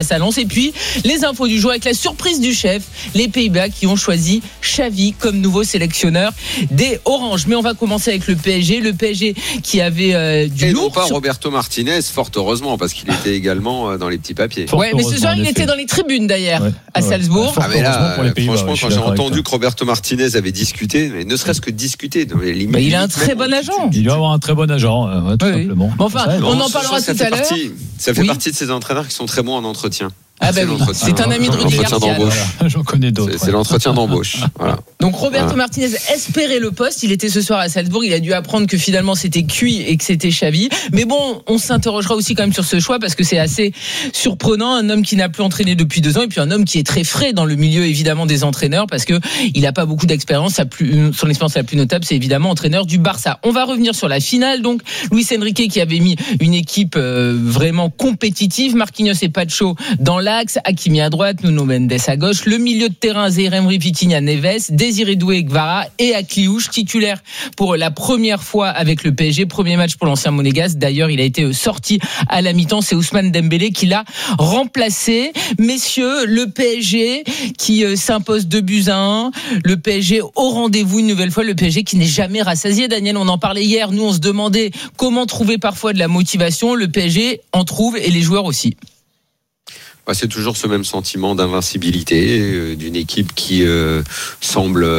face à Lens. Et puis les infos du jour avec la surprise du chef, les Pays-Bas qui ont choisi Xavi comme nouveau sélectionneur des Oranges. Mais on va commencer avec le PSG qui avait du lourd. Non pas Roberto Martinez, fort heureusement, parce qu'il était également dans les petits papiers. Ouais, mais ce soir il était dans les tribunes d'ailleurs à Salzbourg. Ah mais là, franchement, quand j'ai entendu que Roberto Martinez avait discuté, mais ne serait-ce que discuter, il a un très bon agent. Il doit avoir un très bon agent, tout simplement. Enfin, on en parlera tout à l'heure. Ça fait partie de ces entraîneurs qui sont très bons en entretien. Ah bah oui, c'est un ami de Rudy Garcia. J'en connais d'autres. C'est l'entretien d'embauche. Voilà. Donc Roberto Martinez espérait le poste. Il était ce soir à Salzbourg. Il a dû apprendre que finalement c'était cuit et que c'était Xavi. Mais bon, on s'interrogera aussi quand même sur ce choix parce que c'est assez surprenant. Un homme qui n'a plus entraîné depuis 2 ans et puis un homme qui est très frais dans le milieu évidemment des entraîneurs parce que il n'a pas beaucoup d'expérience. Son expérience la plus notable, c'est évidemment entraîneur du Barça. On va revenir sur la finale. Donc Luis Enrique qui avait mis une équipe vraiment compétitive. Marquinhos et Pacho dans l'axe, Hakimi à droite, Nuno Mendes à gauche, le milieu de terrain Zaïre-Emery, Vitinha, Neves, Désiré Doué, Gvara et Akliouche titulaire pour la première fois avec le PSG. Premier match pour l'ancien monégasque. D'ailleurs, il a été sorti à la mi-temps. C'est Ousmane Dembélé qui l'a remplacé. Messieurs, le PSG qui s'impose 2-1. Le PSG au rendez-vous une nouvelle fois. Le PSG qui n'est jamais rassasié. Daniel, on en parlait hier. Nous, on se demandait comment trouver parfois de la motivation. Le PSG en trouve et les joueurs aussi. C'est toujours ce même sentiment d'invincibilité d'une équipe qui semble,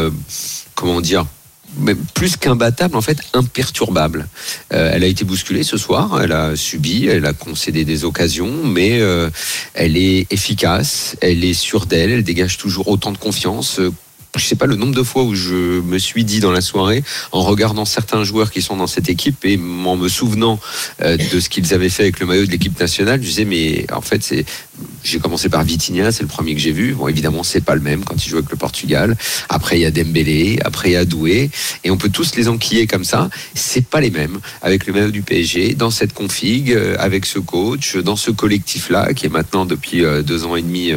mais plus qu'imbattable, en fait, imperturbable. Elle a été bousculée ce soir, elle a subi, elle a concédé des occasions, mais elle est efficace, elle est sûre d'elle, elle dégage toujours autant de confiance. Je sais pas le nombre de fois où je me suis dit dans la soirée, en regardant certains joueurs qui sont dans cette équipe et en me souvenant de ce qu'ils avaient fait avec le maillot de l'équipe nationale, je disais mais en fait j'ai commencé par Vitinha, c'est le premier que j'ai vu. Bon, évidemment, c'est pas le même quand il joue avec le Portugal. Après, il y a Dembélé, après il y a Doué, et on peut tous les enquiller comme ça. C'est pas les mêmes avec le maillot du PSG, dans cette config, avec ce coach, dans ce collectif-là qui est maintenant depuis 2 ans et demi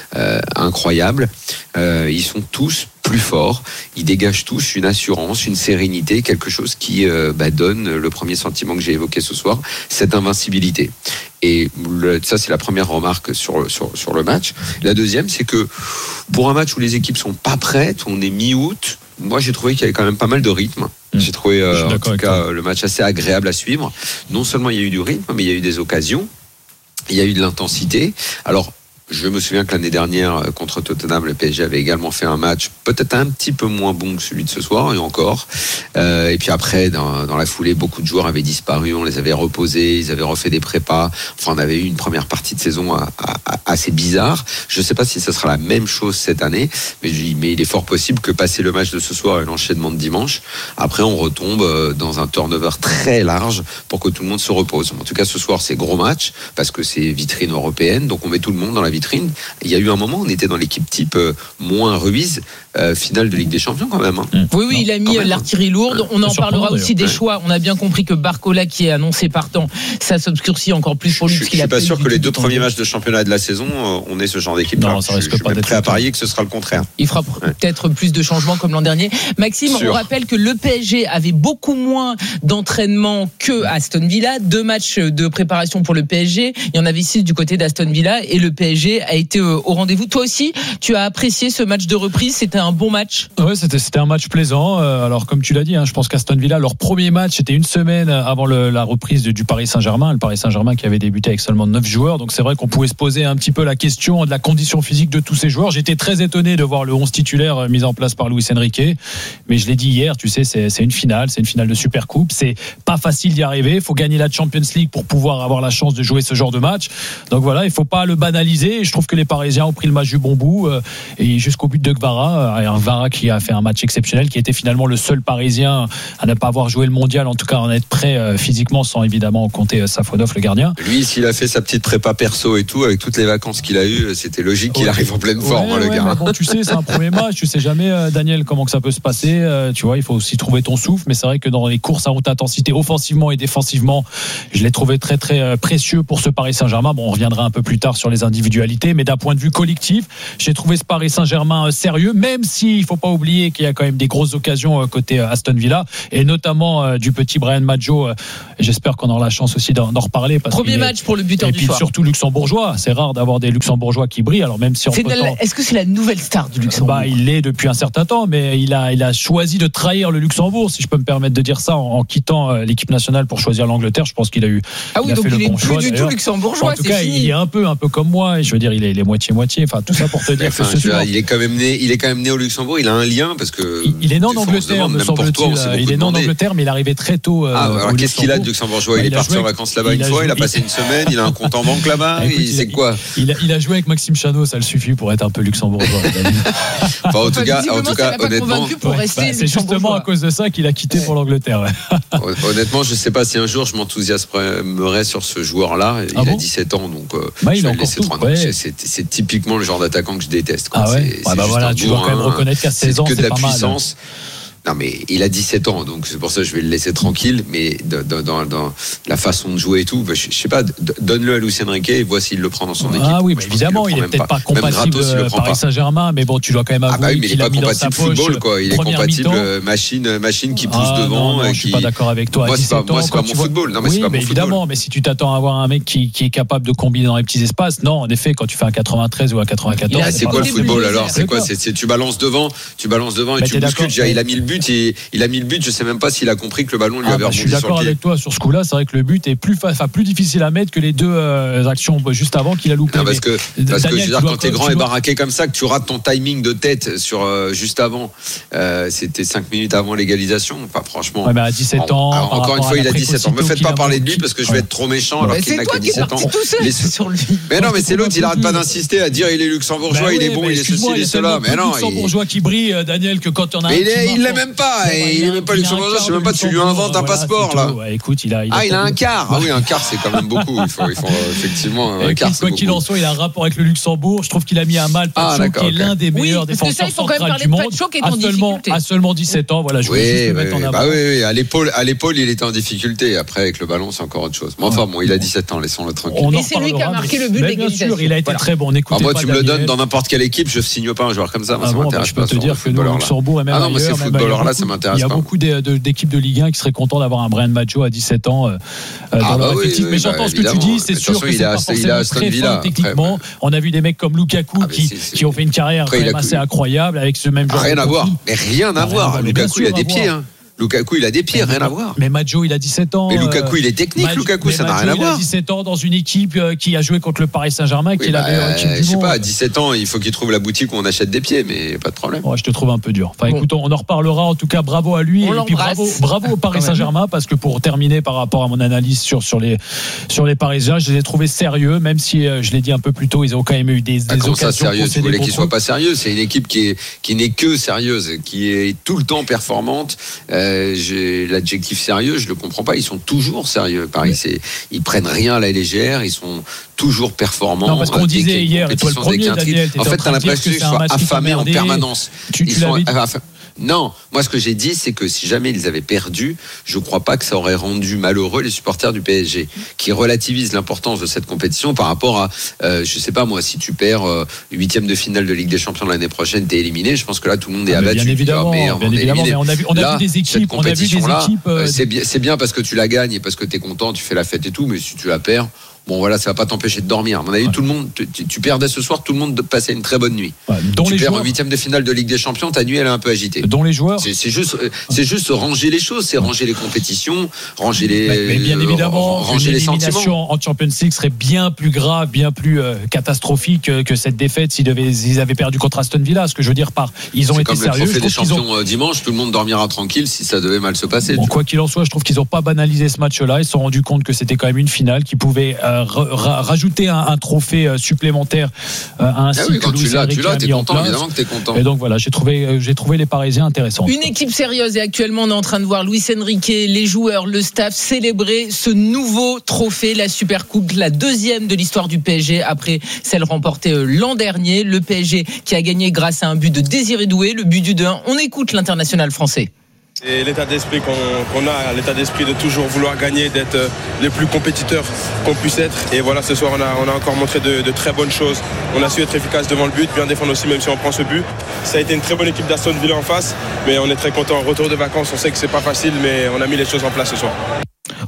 incroyable. Ils sont tous plus forts, ils dégagent tous une assurance, une sérénité, quelque chose qui donne le premier sentiment que j'ai évoqué ce soir, cette invincibilité. Et ça, c'est la première remarque sur le match. La deuxième, c'est que pour un match où les équipes sont pas prêtes, on est mi-août, moi j'ai trouvé qu'il y avait quand même pas mal de rythme. J'ai trouvé en tout cas le match assez agréable à suivre. Non seulement il y a eu du rythme, mais il y a eu des occasions, il y a eu de l'intensité. Alors, je me souviens que l'année dernière, contre Tottenham, le PSG avait également fait un match peut-être un petit peu moins bon que celui de ce soir, et encore. Et puis après, dans la foulée, beaucoup de joueurs avaient disparu, on les avait reposés, ils avaient refait des prépas. Enfin, on avait eu une première partie de saison assez bizarre. Je ne sais pas si ce sera la même chose cette année, mais il est fort possible que passer le match de ce soir et l'enchaînement de dimanche, après on retombe dans un turnover très large pour que tout le monde se repose. En tout cas, ce soir, c'est gros match, parce que c'est vitrine européenne, donc on met tout le monde dans la vitrine. Il y a eu un moment où on était dans l'équipe type moins Ruiz, finale de Ligue des Champions quand même. Oui, il a mis l'artillerie lourde. On en parlera aussi des choix. On a bien compris que Barcola, qui est annoncé partant, ça s'obscurcit encore plus pour lui. Je ne suis pas sûr que les 2 premiers matchs de championnat de la saison, on ait ce genre d'équipe. Non, ça risque pas d'être prêt à parier que ce sera le contraire. Il fera peut-être plus de changements comme l'an dernier. Maxime, on rappelle que le PSG avait beaucoup moins d'entraînement que Aston Villa. 2 matchs de préparation pour le PSG. Il y en avait 6 du côté d'Aston Villa et le PSG a été au rendez-vous. Toi aussi, tu as apprécié ce match de reprise. C'était un bon match. Oui, c'était un match plaisant. Alors, comme tu l'as dit, je pense qu'Aston Villa, leur premier match, c'était une semaine avant la reprise du Paris Saint-Germain. Le Paris Saint-Germain qui avait débuté avec seulement 9 joueurs. Donc, c'est vrai qu'on pouvait se poser un petit peu la question de la condition physique de tous ces joueurs. J'étais très étonné de voir le 11 titulaire mis en place par Luis Enrique. Mais je l'ai dit hier, tu sais, c'est une finale. C'est une finale de Supercoupe. C'est pas facile d'y arriver. Il faut gagner la Champions League pour pouvoir avoir la chance de jouer ce genre de match. Donc voilà, il faut pas le banaliser. Et je trouve que les Parisiens ont pris le match du bon bout et jusqu'au but de Gvara, un Gvara qui a fait un match exceptionnel, qui était finalement le seul Parisien à ne pas avoir joué le mondial, en tout cas en être prêt physiquement, sans évidemment compter Safonov, le gardien. Lui, s'il a fait sa petite prépa perso et tout, avec toutes les vacances qu'il a eues, c'était logique qu'il arrive en pleine forme, le gars. Bon, tu sais, c'est un premier match, tu sais jamais, Daniel, comment que ça peut se passer. Tu vois, il faut aussi trouver ton souffle, mais c'est vrai que dans les courses à haute intensité, offensivement et défensivement, je l'ai trouvé très très précieux pour ce Paris Saint-Germain. Bon, on reviendra un peu plus tard sur les individualités, mais d'un point de vue collectif, j'ai trouvé ce Paris Saint-Germain sérieux, même s'il ne faut pas oublier qu'il y a quand même des grosses occasions côté Aston Villa, et notamment du petit Bryan Maggio. J'espère qu'on aura la chance aussi d'en reparler. Premier match pour le buteur du soir. Et puis surtout luxembourgeois. C'est rare d'avoir d'avoir des Luxembourgeois qui brillent. Alors même si est-ce que c'est la nouvelle star du Luxembourg? Il l'est depuis un certain temps, mais il a choisi de trahir le Luxembourg, si je peux me permettre de dire ça, en quittant l'équipe nationale pour choisir l'Angleterre. Je pense qu'il a eu. Donc il est plus du tout luxembourgeois. En tout cas, il est un peu comme moi. Et je veux dire, il est moitié. Enfin, tout ça pour te dire que il est quand même né au Luxembourg. Il a un lien parce que il est né en Angleterre, me semble-t-il. Il est né en Angleterre, mais il est arrivé très tôt. Alors qu'est-ce qu'il a de luxembourgeois? Il est parti en vacances là-bas une fois. Il a passé une semaine. Il a un compte en banque là-bas. C'est quoi? Il a joué avec Maxime Chanot, ça le suffit pour être un peu luxembourgeois. En tout cas, honnêtement, c'est justement à cause de ça qu'il a quitté pour l'Angleterre. Honnêtement, je ne sais pas si un jour je m'enthousiasmerais sur ce joueur-là. Il a 17 ans, donc je vais le laisser tranquille. C'est typiquement le genre d'attaquant que je déteste. Tu dois quand même reconnaître qu'à 16 ans, c'est pas mal. Non, mais il a 17 ans, donc c'est pour ça que je vais le laisser tranquille. Mais dans la façon de jouer et tout, je sais pas, donne-le à Luis Enrique et vois s'il le prend dans son équipe. Ah oui, mais évidemment, il est peut-être pas compatible Paris Saint-Germain, mais bon, tu dois quand même avouer qu'il a mis dans sa poche. Il est compatible machine qui pousse devant. Non, je suis pas d'accord avec toi. Moi, c'est pas mon football. Non, mais c'est pas mon football. Évidemment, mais si tu t'attends à avoir un mec qui est capable de combiner dans les petits espaces, non, en effet, quand tu fais un 93 ou un 94. C'est quoi le football alors? C'est quoi? Tu balances devant et tu bouscules. Il a mis le but et je sais même pas s'il a compris que le ballon lui avait rebondi sur le pied. Je suis d'accord avec toi sur ce coup-là. C'est vrai que le but est plus difficile à mettre que les deux actions juste avant qu'il a loupé. Parce que je veux dire, quand t'es grand et baraqué comme ça, que tu rates ton timing de tête sur juste avant, c'était 5 minutes avant l'égalisation. Enfin, franchement. Ouais, mais à 17 ans. Encore une fois, il a 17 ans. Me faites pas parler de lui parce que je vais être trop méchant alors qu'il n'a que 17 ans. Mais non, mais c'est l'autre, il arrête pas d'insister à dire il est luxembourgeois, il est bon, il est ceci, il est cela. Mais non. Luxembourgeois qui brille, Daniel, que quand on a. Il l'est même pas. Il n'est même pas luxembourgeois, je sais même pas, tu lui inventes un passeport là. Écoute, il a un quart. Ah oui, un quart, c'est quand même beaucoup. Il faut effectivement un quart. Quoi qu'il en soit, il a un rapport avec le Luxembourg. Je trouve qu'il a mis à mal Pacho, qui est l'un des meilleurs défenseurs centrales du monde. À seulement 17 ans, voilà, je voulais juste le mettre en avant. Oui, à l'épaule, il était en difficulté. Après, avec le ballon, c'est encore autre chose. Mais enfin, bon, il a 17 ans, laissons-le tranquille. Et c'est lui qui a marqué le but de l'égalisation. Bien sûr, il a été très bon. Moi, tu me le donnes dans n'importe quelle équipe, je signe pas un joueur comme ça. Je peux te dire que le Luxembourg est même ailleurs. Ces footballeurs-là, ça m'intéresse pas. Il y a beaucoup d'équipes de Ligue 1 qui seraient contents d'avoir un Brian Maggio à 17 ans dans leur effectif. Mais j'entends ce que tu dis, c'est sûr que c'est pas forcément très fort techniquement. On a vu des mecs comme Lukaku qui ont fait une carrière quand même assez incroyable avec ce même genre. Rien à voir. Mais rien à voir. Lukaku, il a des pieds. Lukaku, il a des pieds, rien à voir. Mais Maggio, il a 17 ans. Mais Lukaku, il est technique. Lukaku, ça n'a rien à voir. Il a 17 ans dans une équipe qui a joué contre le Paris Saint-Germain, qui est la meilleure équipe du monde. Je sais pas, à 17 ans, il faut qu'il trouve la boutique où on achète des pieds, mais pas de problème. Je te trouve un peu dur. Enfin, écoute, on en reparlera. En tout cas, bravo à lui. Et puis bravo au Paris Saint-Germain, parce que pour terminer par rapport à mon analyse sur les Parisiens, je les ai trouvés sérieux, même si je l'ai dit un peu plus tôt, ils ont quand même eu des occasions. Ça, sérieux, tu voulais qu'ils soient pas sérieux. C'est une équipe qui n'est que sérieuse, qui est tout le temps performante. L'adjectif sérieux, je le comprends pas. Ils sont toujours sérieux. Paris, ils prennent rien à la légère. Ils sont toujours performants. Non, parce qu'on disait hier, et toi le premier, Daniel, en fait, t'as l'impression qu'ils sont affamés en permanence. Non, moi ce que j'ai dit, c'est que si jamais ils avaient perdu, je crois pas que ça aurait rendu malheureux les supporters du PSG, qui relativisent l'importance de cette compétition par rapport à, je sais pas moi, si tu perds 8e de finale de Ligue des Champions l'année prochaine, t'es éliminé. Je pense que là tout le monde est abattu. Bien évidemment, mais on a vu des équipes. C'est bien parce que tu la gagnes et parce que t'es content, tu fais la fête et tout, mais si tu la perds. Bon voilà, ça va pas t'empêcher de dormir. À mon avis, tout le monde, tu perdais ce soir, tout le monde passait une très bonne nuit. Tu perds en 8e de finale de Ligue des Champions, ta nuit elle est un peu agitée. Dont les joueurs. C'est juste ranger les choses, c'est ranger les compétitions, ranger les. Mais bien évidemment, ranger les sentiments. En Champions League serait bien plus grave, bien plus catastrophique que cette défaite s'ils avaient perdu contre Aston Villa. Ce que je veux dire ils ont été sérieux. Comme le trophée des champions dimanche, tout le monde dormira tranquille si ça devait mal se passer. Bon, quoi qu'il en soit, je trouve qu'ils n'ont pas banalisé ce match-là. Ils se sont rendus compte que c'était quand même une finale qui pouvait rajouter un trophée supplémentaire à un cycle quand tu l'as, t'es content, évidemment que t'es content. Et donc voilà, j'ai trouvé les Parisiens intéressants. Une équipe sérieuse, et actuellement on est en train de voir Luis Enrique, les joueurs, le staff célébrer ce nouveau trophée, la Supercoupe, la deuxième de l'histoire du PSG après celle remportée l'an dernier. Le PSG qui a gagné grâce à un but de Désiré Doué, le but du 2-1. On écoute l'international français. C'est l'état d'esprit qu'on a, l'état d'esprit de toujours vouloir gagner, d'être les plus compétiteurs qu'on puisse être. Et voilà, ce soir, on a encore montré de très bonnes choses. On a su être efficace devant le but, bien défendre aussi, même si on prend ce but. Ça a été une très bonne équipe d'Aston Villa en face, mais on est très content. Retour de vacances, on sait que c'est pas facile, mais on a mis les choses en place ce soir.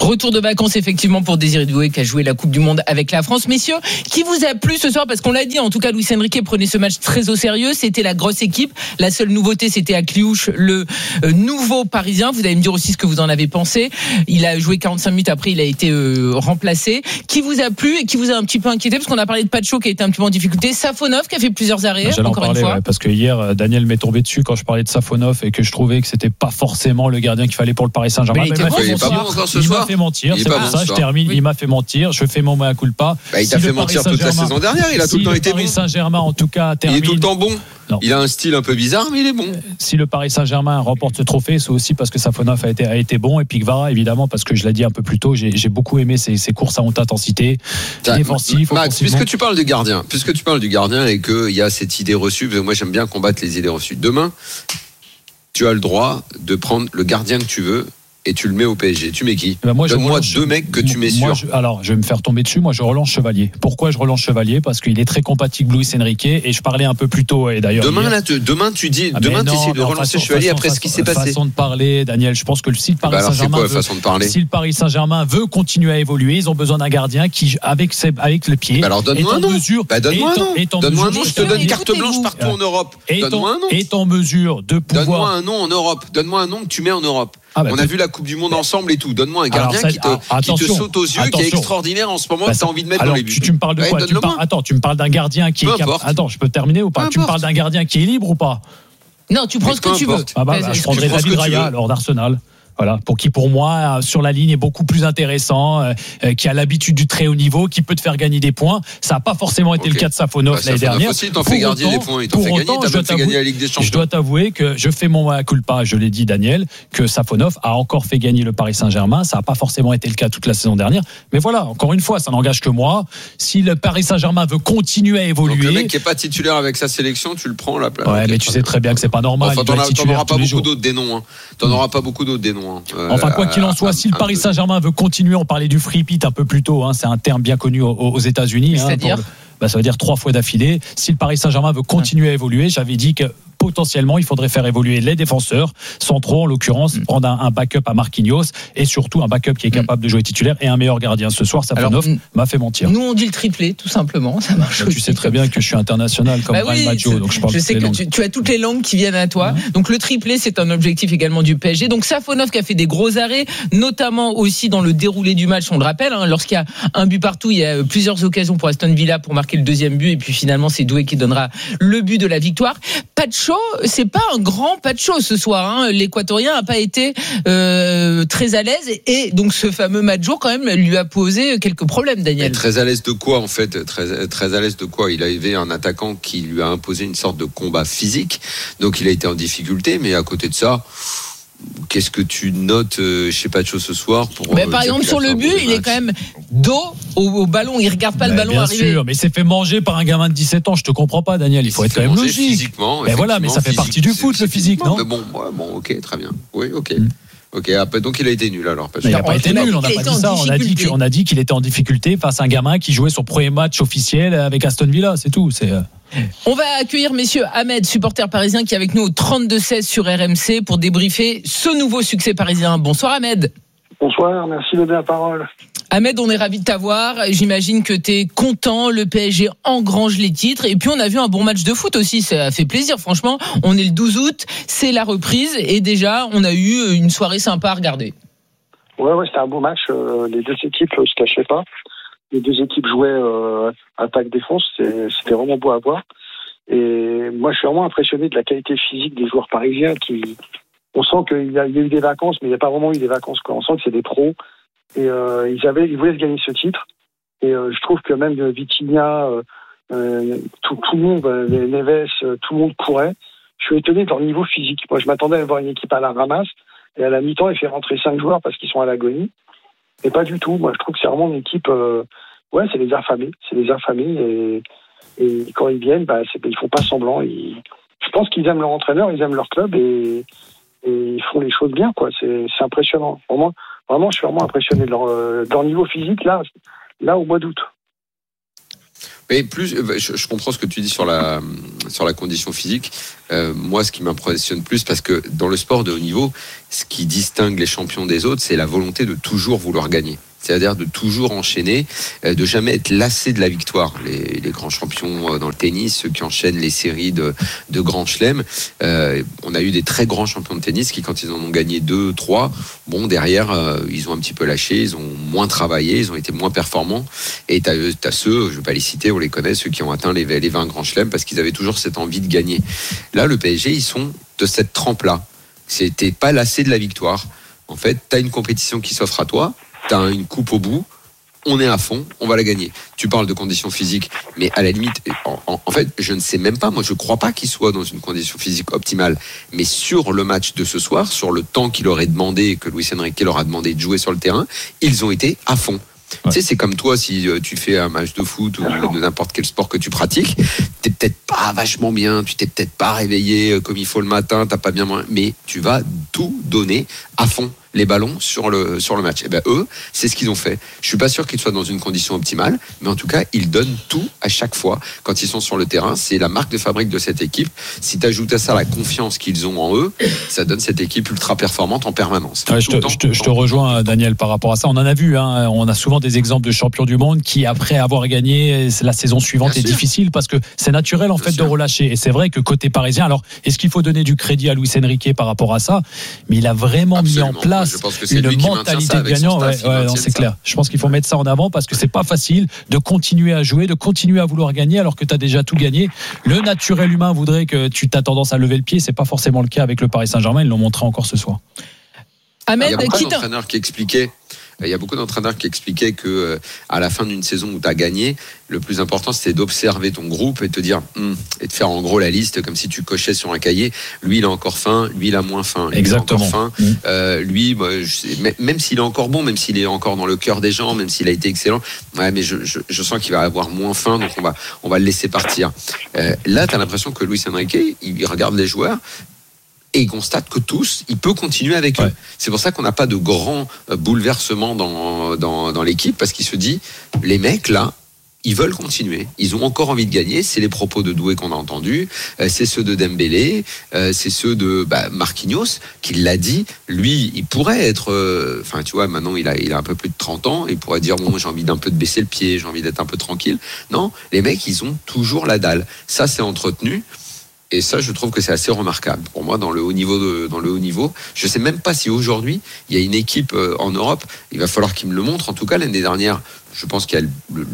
Retour de vacances effectivement pour Désiré Doué qui a joué la Coupe du Monde avec la France. Messieurs, qui vous a plu ce soir? Parce qu'on l'a dit, en tout cas Luis Enrique prenait ce match très au sérieux. C'était la grosse équipe. La seule nouveauté, c'était Akliouche, le nouveau Parisien. Vous allez me dire aussi ce que vous en avez pensé. Il a joué 45 minutes, après il a été remplacé. Qui vous a plu et qui vous a un petit peu inquiété? Parce qu'on a parlé de Pacho qui a été un petit peu en difficulté. Safonov qui a fait plusieurs arrêts. J'allais encore en parler, une fois. ouais, parce que hier Daniel m'est tombé dessus quand je parlais de Safonov et que je trouvais que c'était pas forcément le gardien qu'il fallait pour le Paris Saint-Germain. Mais il était bon, il est pas bon encore ce il soir. m'a fait mentir, Il est c'est pas pour bon ça ce je soir. termine. Oui. Il m'a fait mentir, je fais mon mea culpa. Il t'a fait mentir toute la saison dernière, il a tout le temps été bon. Si le Paris Saint-Germain en tout cas Il termine, est tout le temps bon. Non. Il a un style un peu bizarre, mais il est bon. Si le Paris Saint-Germain remporte ce trophée, c'est aussi parce que Safonov a été bon, et puis Kvara évidemment, parce que je l'ai dit un peu plus tôt, j'ai beaucoup aimé ses courses à haute intensité, défensif. Max, puisque tu parles du gardien et qu'il y a cette idée reçue, parce que moi j'aime bien combattre les idées reçues. Demain, tu as le droit de prendre le gardien que tu veux et tu le mets au PSG. Tu mets qui? Donne-moi deux mecs que tu mets sûr. Alors, je vais me faire tomber dessus. Moi, je relance Chevalier. Pourquoi je relance Chevalier? Parce qu'il est très compatible Luis Enrique. Et je parlais un peu plus tôt. Et d'ailleurs, demain, tu dis, demain, tu essaies de relancer Chevalier après ce qui s'est passé. Façon de parler, Daniel. Je pense que si le Paris Saint-Germain veut continuer à évoluer, ils ont besoin d'un gardien qui, avec le pied. Alors, donne-moi un nom. Donne-moi un nom. Donne-moi un nom. Je te donne carte blanche partout en Europe. Donne-moi un nom. Est en mesure de pouvoir. Donne-moi un nom en Europe. Donne-moi un nom que tu mets en Europe. On a vu la Coupe du Monde ensemble et tout. Donne-moi un gardien qui te saute aux yeux, qui est extraordinaire en ce moment, que tu as envie de mettre dans les buts. Tu me parles de quoi? Tu me parles d'un gardien qui est capable. Attends, je peux terminer ou pas? Tu me parles d'un gardien qui est libre ou pas? Non, tu prends ce que tu veux. Je prendrais David Raya alors d'Arsenal. Voilà, pour moi, sur la ligne est beaucoup plus intéressant, qui a l'habitude du très haut niveau, qui peut te faire gagner des points. Ça n'a pas forcément été le cas de Safonov l'année dernière. Il t'en fait gagner des points, il t'en fait gagner, t'as même fait gagner la Ligue des Champions. Je dois t'avouer que je fais mon mea culpa, je l'ai dit Daniel, que Safonov a encore fait gagner le Paris Saint-Germain. Ça n'a pas forcément été le cas toute la saison dernière. Mais voilà, encore une fois, ça n'engage que moi. Si le Paris Saint-Germain veut continuer à évoluer. Donc le mec qui n'est pas titulaire avec sa sélection, tu le prends là. Ouais, mais tu sais très bien que c'est pas normal. Enfin, t'en auras pas beaucoup d'autres des noms. T'en auras pas beaucoup d'autres des noms. Enfin, quoi qu'il en soit, si le Paris Saint-Germain veut continuer, on parlait du free hit un peu plus tôt, c'est un terme bien connu aux États-Unis. C'est-à-dire ça veut dire 3 fois d'affilée. Si le Paris Saint-Germain veut continuer à évoluer, j'avais dit que potentiellement, il faudrait faire évoluer les défenseurs centraux, en l'occurrence, prendre un backup à Marquinhos et surtout un backup qui est capable de jouer titulaire et un meilleur gardien. Ce soir, Safonov m'a fait mentir. Nous, on dit le triplé, tout simplement. Ça marche. Tu sais très bien que je suis international comme Brian Maggio, donc je parle toutes les langues. Je sais que tu as toutes les langues qui viennent à toi. Donc le triplé, c'est un objectif également du PSG. Donc Safonov qui a fait des gros arrêts, notamment aussi dans le déroulé du match, on le rappelle. Lorsqu'il y a un but partout, il y a plusieurs occasions pour Aston Villa pour marquer le deuxième but et puis finalement, c'est Doué qui donnera le but de la victoire. Pacho, c'est pas un grand Pacho ce soir. L'Équatorien n'a pas été très à l'aise et donc ce fameux Maggio quand même lui a posé quelques problèmes, Daniel. Mais très à l'aise de quoi en fait? Très à l'aise de quoi? Il avait un attaquant qui lui a imposé une sorte de combat physique, donc il a été en difficulté. Mais à côté de ça, qu'est-ce que tu notes chez Pacho ce soir pour par exemple sur le but, il est quand même dos au ballon, il regarde pas le ballon arriver. Bien sûr, mais il s'est fait manger par un gamin de 17 ans, je te comprends pas, Daniel, il faut être quand même logique. Physiquement, mais voilà, mais ça fait partie du foot, le physique, non? Mais bon, ok, très bien. Oui, ok. Ok, après, donc il a été nul alors. Il n'a pas été nul, on n'a pas dit ça. On a dit qu'il était en difficulté face à un gamin qui jouait son premier match officiel avec Aston Villa, c'est tout. On va accueillir messieurs Ahmed, supporter parisien, qui est avec nous au 32-16 sur RMC pour débriefer ce nouveau succès parisien. Bonsoir Ahmed. Bonsoir, merci de donner la parole. Ahmed, on est ravis de t'avoir. J'imagine que tu es content, le PSG engrange les titres. Et puis on a vu un bon match de foot aussi, ça a fait plaisir franchement. On est le 12 août, c'est la reprise et déjà on a eu une soirée sympa à regarder. Ouais, c'était un beau match. Les deux équipes ne se cachaient pas. Les deux équipes jouaient attaque-défense, c'était vraiment beau à voir. Et moi je suis vraiment impressionné de la qualité physique des joueurs parisiens on sent qu'il y a eu des vacances, mais il n'y a pas vraiment eu des vacances, quoi. On sent que c'est des pros. Et ils voulaient se gagner ce titre. Et je trouve que même Vitinha, tout le monde, Neves, tout le monde courait. Je suis étonné de leur niveau physique. Moi, je m'attendais à voir une équipe à la ramasse. Et à la mi-temps, il fait rentrer 5 joueurs parce qu'ils sont à l'agonie. Et pas du tout. Moi, je trouve que c'est vraiment une équipe... c'est des affamés. C'est des affamés. Et quand ils viennent, ils font pas semblant. Je pense qu'ils aiment leur entraîneur, ils aiment leur club et ils font les choses bien, quoi. C'est impressionnant. Vraiment, je suis vraiment impressionné de leur niveau physique là au mois d'août. Mais plus, je comprends ce que tu dis sur la la condition physique. Moi, ce qui m'impressionne plus, parce que dans le sport de haut niveau, ce qui distingue les champions des autres, c'est la volonté de toujours vouloir gagner. C'est-à-dire de toujours enchaîner, de jamais être lassé de la victoire. Les grands champions dans le tennis, ceux qui enchaînent les séries de grands chelems, on a eu des très grands champions de tennis qui, quand ils en ont gagné 2, 3, bon, derrière, ils ont un petit peu lâché, ils ont moins travaillé, ils ont été moins performants. Et t'as ceux, je ne vais pas les citer, on les connaît, ceux qui ont atteint les 20 grands chelems parce qu'ils avaient toujours cette envie de gagner. Là, le PSG, ils sont de cette trempe-là. T'es pas lassé de la victoire. En fait, t'as une compétition qui s'offre à toi, t'as une coupe au bout, on est à fond, on va la gagner. Tu parles de conditions physiques, mais à la limite, en fait, je ne sais même pas, moi je ne crois pas qu'ils soient dans une condition physique optimale, mais sur le match de ce soir, sur le temps qu'il leur est demandé, que Luis Enrique leur a demandé de jouer sur le terrain, ils ont été à fond. Ouais. Tu sais, c'est comme toi, si tu fais un match de foot ou de n'importe quel sport que tu pratiques, t'es peut-être pas vachement bien, tu t'es peut-être pas réveillé comme il faut le matin, t'as pas bien mangé, mais tu vas tout donner à fond. Les ballons sur le match. Et ben eux, c'est ce qu'ils ont fait. Je suis pas sûr qu'ils soient dans une condition optimale, mais en tout cas, ils donnent tout à chaque fois quand ils sont sur le terrain. C'est la marque de fabrique de cette équipe. Si tu ajoutes à ça la confiance qu'ils ont en eux, ça donne cette équipe ultra performante en permanence. Ouais, je te rejoins, Daniel, par rapport à ça. On en a vu, hein, on a souvent des exemples de champions du monde qui, après avoir gagné, la saison suivante est difficile parce que c'est naturel en fait de relâcher. Et c'est vrai que côté parisien, alors est-ce qu'il faut donner du crédit à Luis Enrique par rapport à ça? Mais il a vraiment mis en place je pense que c'est une lui mentalité de gagnant. Non, c'est clair. Je pense qu'il faut mettre ça en avant parce que c'est pas facile de continuer à jouer, de continuer à vouloir gagner alors que tu as déjà tout gagné. Le naturel humain voudrait que tu t'as tendance à lever le pied. C'est pas forcément le cas avec le Paris Saint-Germain. Ils l'ont montré encore ce soir. Ahmed, il y a beaucoup d'entraîneurs qui expliquaient. Il y a beaucoup d'entraîneurs qui expliquaient que à la fin d'une saison où tu as gagné, le plus important c'était d'observer ton groupe et de te dire et de faire en gros la liste comme si tu cochais sur un cahier. Lui il a encore faim, lui il a moins faim. Lui, exactement. Il a encore faim. Lui, même s'il est encore bon, même s'il est encore dans le cœur des gens, même s'il a été excellent, ouais, mais je sens qu'il va avoir moins faim, donc on va le laisser partir. Là, tu as l'impression que Luis Enrique, il regarde les joueurs. Et il constate que tous, il peut continuer avec eux. C'est pour ça qu'on n'a pas de grands bouleversements dans l'équipe, parce qu'il se dit, les mecs là, ils veulent continuer. Ils ont encore envie de gagner. C'est les propos de Doué qu'on a entendus. C'est ceux de Dembélé. C'est ceux de Marquinhos, qui l'a dit. Lui, il pourrait être... Enfin, tu vois, maintenant, il a un peu plus de 30 ans. Il pourrait dire, bon, j'ai envie d'un peu de baisser le pied. J'ai envie d'être un peu tranquille. Non, les mecs, ils ont toujours la dalle. Ça, c'est entretenu. Et ça, je trouve que c'est assez remarquable. Pour moi, dans le haut niveau, je ne sais même pas si aujourd'hui, il y a une équipe en Europe, il va falloir qu'ils me le montrent. En tout cas, l'année dernière, je pense qu'il y a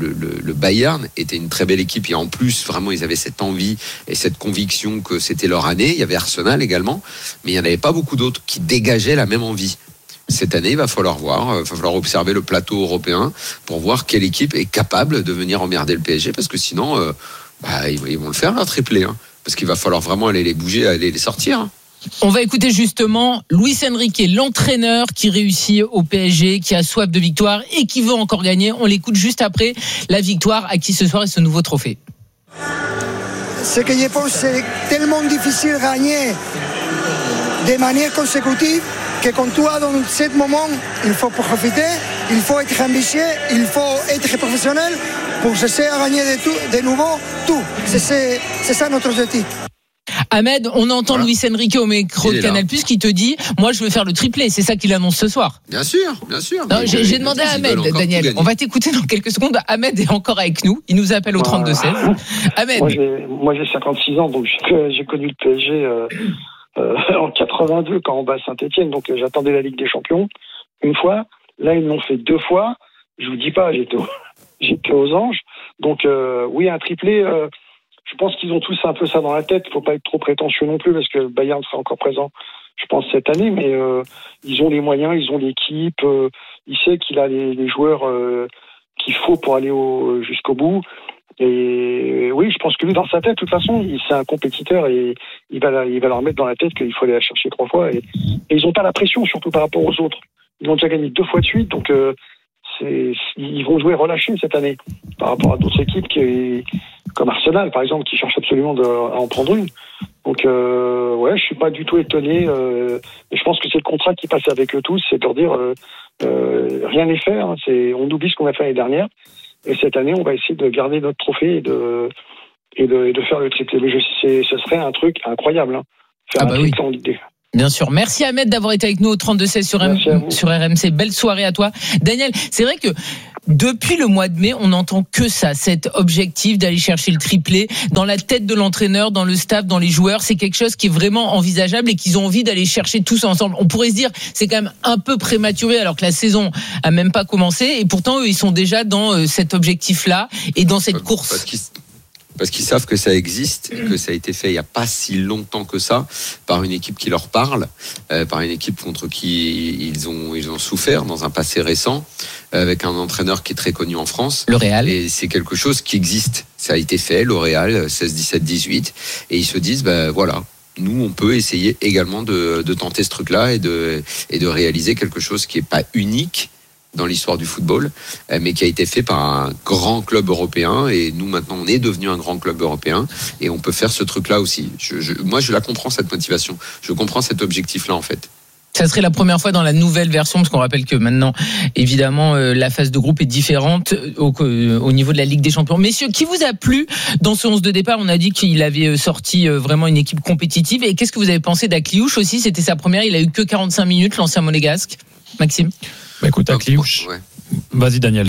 le Bayern était une très belle équipe. Et en plus, vraiment, ils avaient cette envie et cette conviction que c'était leur année. Il y avait Arsenal également. Mais il n'y en avait pas beaucoup d'autres qui dégageaient la même envie. Cette année, il va falloir voir, il va falloir observer le plateau européen pour voir quelle équipe est capable de venir emmerder le PSG. Parce que sinon, ils vont le faire, leur triplé, hein. Parce qu'il va falloir vraiment aller les bouger, aller les sortir. On va écouter justement Luis Enrique, l'entraîneur qui réussit au PSG, qui a soif de victoire et qui veut encore gagner. On l'écoute juste après la victoire acquise ce soir et ce nouveau trophée. Ce que je pense, c'est tellement difficile de gagner de manière consécutive que quand tu es dans ce moment, il faut profiter, il faut être ambitieux, il faut être professionnel pour essayer de gagner de nouveau tout. C'est ça notre objectif. Ahmed, on entend Luis Enrique au micro de Canal+, qui te dit, moi je veux faire le triplé, c'est ça qu'il annonce ce soir. Bien sûr. Non, j'ai demandé à Ahmed, Daniel, on va t'écouter dans quelques secondes. Ahmed est encore avec nous, il nous appelle au 32-16. Ahmed. Moi j'ai 56 ans, donc j'ai connu le PSG en 82 quand on bat Saint-Etienne, donc j'attendais la Ligue des Champions une fois. Là ils l'ont fait 2 fois. Je vous dis pas, j'étais aux anges. Donc oui, un triplé. Je pense qu'ils ont tous un peu ça dans la tête. Il ne faut pas être trop prétentieux non plus parce que le Bayern sera encore présent, je pense, cette année. Mais ils ont les moyens, ils ont l'équipe. Il sait qu'il a les joueurs qu'il faut pour aller jusqu'au bout. Et oui, je pense que lui, dans sa tête, de toute façon, c'est un compétiteur et il va leur mettre dans la tête qu'il faut aller la chercher 3 fois. Et ils n'ont pas la pression, surtout par rapport aux autres. Ils ont déjà gagné 2 fois de suite, donc ils vont jouer relâchés cette année par rapport à d'autres équipes comme Arsenal, par exemple, qui cherchent absolument à en prendre une. Donc, je suis pas du tout étonné. Et je pense que c'est le contrat qui passe avec eux tous, c'est de leur dire rien n'est fait. Hein, on oublie ce qu'on a fait l'année dernière. Et cette année, on va essayer de garder notre trophée et et de faire le triplé. Mais ça serait un truc incroyable, hein. Faire un triplé en Ligue des. Bien sûr. Merci Ahmed d'avoir été avec nous au 32-16 sur RMC. Belle soirée à toi. Daniel, c'est vrai que depuis le mois de mai, on n'entend que ça, cet objectif d'aller chercher le triplé dans la tête de l'entraîneur, dans le staff, dans les joueurs. C'est quelque chose qui est vraiment envisageable et qu'ils ont envie d'aller chercher tous ensemble. On pourrait se dire, c'est quand même un peu prématuré alors que la saison a même pas commencé et pourtant eux, ils sont déjà dans cet objectif-là et dans cette course. Parce qu'ils savent que ça existe, que ça a été fait il n'y a pas si longtemps que ça, par une équipe qui leur parle, par une équipe contre qui ils ont souffert dans un passé récent, avec un entraîneur qui est très connu en France. Le Real. Et c'est quelque chose qui existe. Ça a été fait, le Real, 16, 17, 18. Et ils se disent, voilà. Nous, on peut essayer également de tenter ce truc-là et de réaliser quelque chose qui n'est pas unique dans l'histoire du football, mais qui a été fait par un grand club européen. Et nous, maintenant, on est devenu un grand club européen et on peut faire ce truc-là aussi. Moi, je la comprends, cette motivation. Je comprends cet objectif-là, en fait. Ça serait la première fois dans la nouvelle version, parce qu'on rappelle que maintenant, évidemment, la phase de groupe est différente au niveau de la Ligue des Champions. Messieurs, qui vous a plu dans ce 11 de départ? On a dit qu'il avait sorti vraiment une équipe compétitive. Et qu'est-ce que vous avez pensé d'Akliouche aussi? C'était sa première, il a eu que 45 minutes, l'ancien monégasque. Maxime? Écoute, Akliouche. Vas-y, Daniel.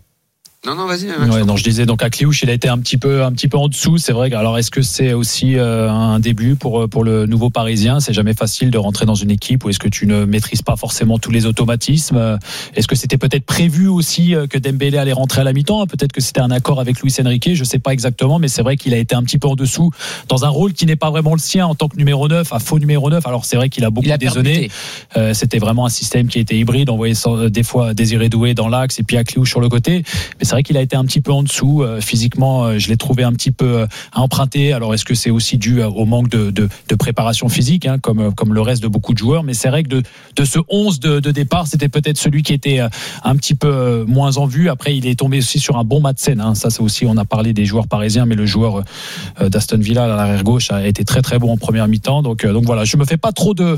Non, vas-y. Je disais donc Akliouche, il a été un petit peu en dessous. C'est vrai. Alors, est-ce que c'est aussi un début pour le nouveau Parisien? C'est jamais facile de rentrer dans une équipe où est-ce que tu ne maîtrises pas forcément tous les automatismes. Est-ce que c'était peut-être prévu aussi que Dembélé allait rentrer à la mi-temps? Peut-être que c'était un accord avec Luis Enrique. Je sais pas exactement, mais c'est vrai qu'il a été un petit peu en dessous dans un rôle qui n'est pas vraiment le sien en tant que numéro 9, un faux numéro 9. Alors c'est vrai qu'il a beaucoup dézonné. C'était vraiment un système qui était hybride. On voyait des fois Désiré Doué dans l'axe et puis Akliouche sur le côté. Mais c'est vrai qu'il a été un petit peu en dessous. Physiquement, je l'ai trouvé un petit peu emprunté. Alors, est-ce que c'est aussi dû au manque de préparation physique, comme le reste de beaucoup de joueurs? Mais c'est vrai que de ce 11 de départ, c'était peut-être celui qui était un petit peu moins en vue. Après, il est tombé aussi sur un bon Madsen. Ça, c'est aussi, on a parlé des joueurs parisiens, mais le joueur d'Aston Villa à l'arrière gauche a été très très bon en première mi-temps. Donc voilà, je me fais pas trop de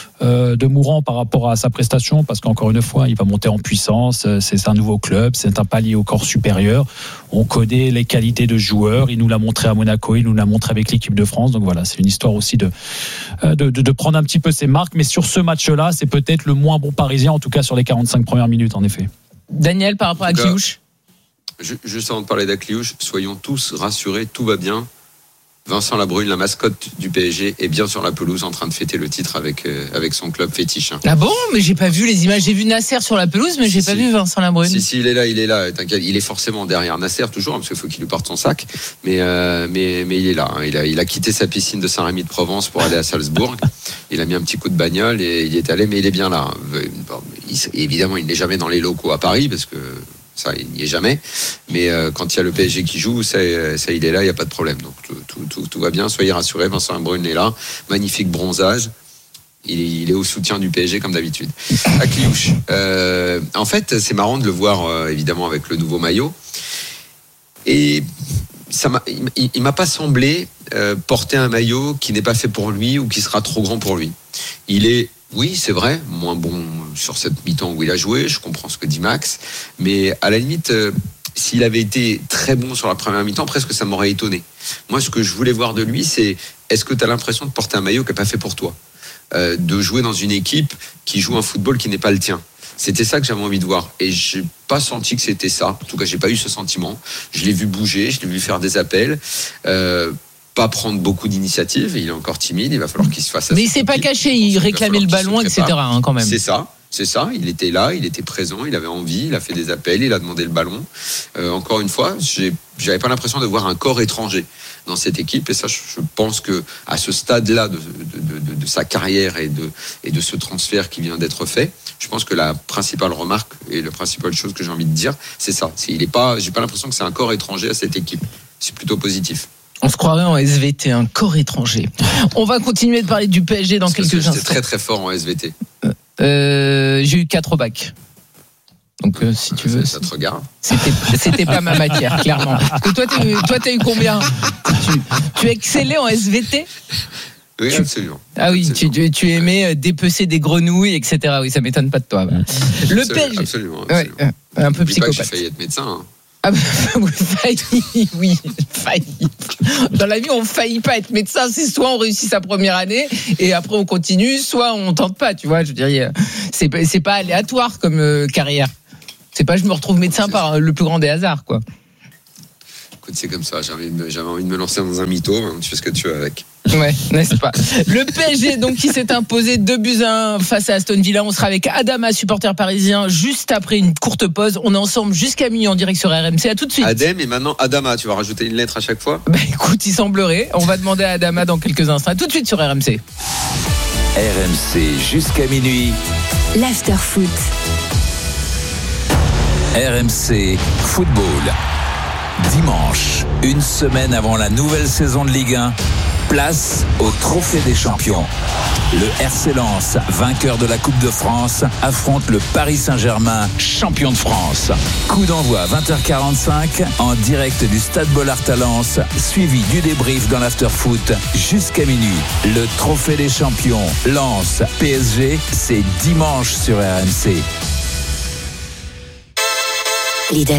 mourant par rapport à sa prestation, parce qu'encore une fois, il va monter en puissance. C'est un nouveau club, c'est un palier au corps supérieur. On connaît les qualités de joueur. Il nous l'a montré à Monaco, il nous l'a montré avec l'équipe de France. Donc voilà, c'est une histoire aussi de prendre un petit peu ses marques. Mais sur ce match-là, c'est peut-être le moins bon Parisien, en tout cas sur les 45 premières minutes, en effet. Daniel, par rapport à Akliouche. Juste avant de parler d'Akliouche, soyons tous rassurés, tout va bien. Vincent Labrune, la mascotte du PSG, est bien sur la pelouse en train de fêter le titre avec son club fétiche. Ah bon? Mais j'ai pas vu les images. J'ai vu Nasser sur la pelouse, mais j'ai pas vu Vincent Labrune. Si, il est là. T'inquiète, il est forcément derrière Nasser toujours, parce qu'il faut qu'il lui porte son sac. Mais il est là. Il a quitté sa piscine de Saint-Rémy-de-Provence pour aller à Salzbourg. Il a mis un petit coup de bagnole et il est allé, mais il est bien là. Évidemment, il n'est jamais dans les locaux à Paris, parce que ça, il n'y est jamais. Mais quand il y a le PSG qui joue, ça il est là, il n'y a pas de problème. Donc tout va bien, soyez rassurés. Vincent Labrune est là, magnifique bronzage. Il est au soutien du PSG comme d'habitude. Akliouche. En fait, c'est marrant de le voir évidemment avec le nouveau maillot. Et il m'a pas semblé porter un maillot qui n'est pas fait pour lui ou qui sera trop grand pour lui. Il est, oui, c'est vrai, moins bon sur cette mi-temps où il a joué. Je comprends ce que dit Max, mais à la limite, s'il avait été très bon sur la première mi-temps, presque ça m'aurait étonné. Moi, ce que je voulais voir de lui, c'est: est-ce que tu as l'impression de porter un maillot qui n'est pas fait pour toi, de jouer dans une équipe qui joue un football qui n'est pas le tien? C'était ça que j'avais envie de voir, et j'ai pas senti que c'était ça. En tout cas, j'ai pas eu ce sentiment. Je l'ai vu bouger, je l'ai vu faire des appels, pas prendre beaucoup d'initiatives. Il est encore timide, il va falloir qu'il se fasse. Mais il s'est pas caché, il réclamait le ballon, etc. Quand même. C'est ça. Il était là, il était présent, il avait envie, il a fait des appels, il a demandé le ballon. Encore une fois, j'avais pas l'impression de voir un corps étranger dans cette équipe, et ça, je pense que à ce stade-là de sa carrière et de ce transfert qui vient d'être fait, je pense que la principale remarque et la principale chose que j'ai envie de dire, c'est ça. J'ai pas l'impression que c'est un corps étranger à cette équipe. C'est plutôt positif. On se croirait en SVT, un corps étranger. On va continuer de parler du PSG dans quelques instants. J'étais très très fort en SVT. J'ai eu 4 bacs. Donc si tu veux, ça te regarde. C'était pas ma matière, clairement. Parce que toi t'as eu combien? Tu excellais en SVT? Oui, absolument. Ah oui, absolument. Tu aimais dépecer des grenouilles, etc. Oui, ça m'étonne pas de toi. Le PSG. Absolument. Ouais, un peu psychopathe. J'ai failli être médecin. Ah bah, oui, failli. Dans la vie, on faillit pas être médecin. C'est soit on réussit sa première année et après on continue, soit on tente pas. Tu vois, je dirais, c'est pas aléatoire comme carrière. C'est pas je me retrouve médecin par le plus grand des hasards, quoi. Écoute, c'est comme ça. J'avais envie de me lancer dans un mytho. Tu fais ce que tu veux avec. Ouais, n'est-ce pas? Le PSG, donc, qui s'est imposé 2-1 face à Aston Villa. On sera avec Adama, supporter parisien, juste après une courte pause. On est ensemble jusqu'à minuit en direct sur RMC. À tout de suite. Adem et maintenant Adama. Tu vas rajouter une lettre à chaque fois? Bah écoute, il semblerait. On va demander à Adama dans quelques instants. À tout de suite sur RMC. RMC jusqu'à minuit. L'after-foot. RMC Football. Dimanche, une semaine avant la nouvelle saison de Ligue 1, place au Trophée des Champions. Le RC Lens, vainqueur de la Coupe de France, affronte le Paris Saint-Germain, champion de France. Coup d'envoi 20h45 en direct du Stade Bollaert à Lens, suivi du débrief dans l'after-foot jusqu'à minuit. Le Trophée des Champions, Lens, PSG, c'est dimanche sur RMC. Lidl.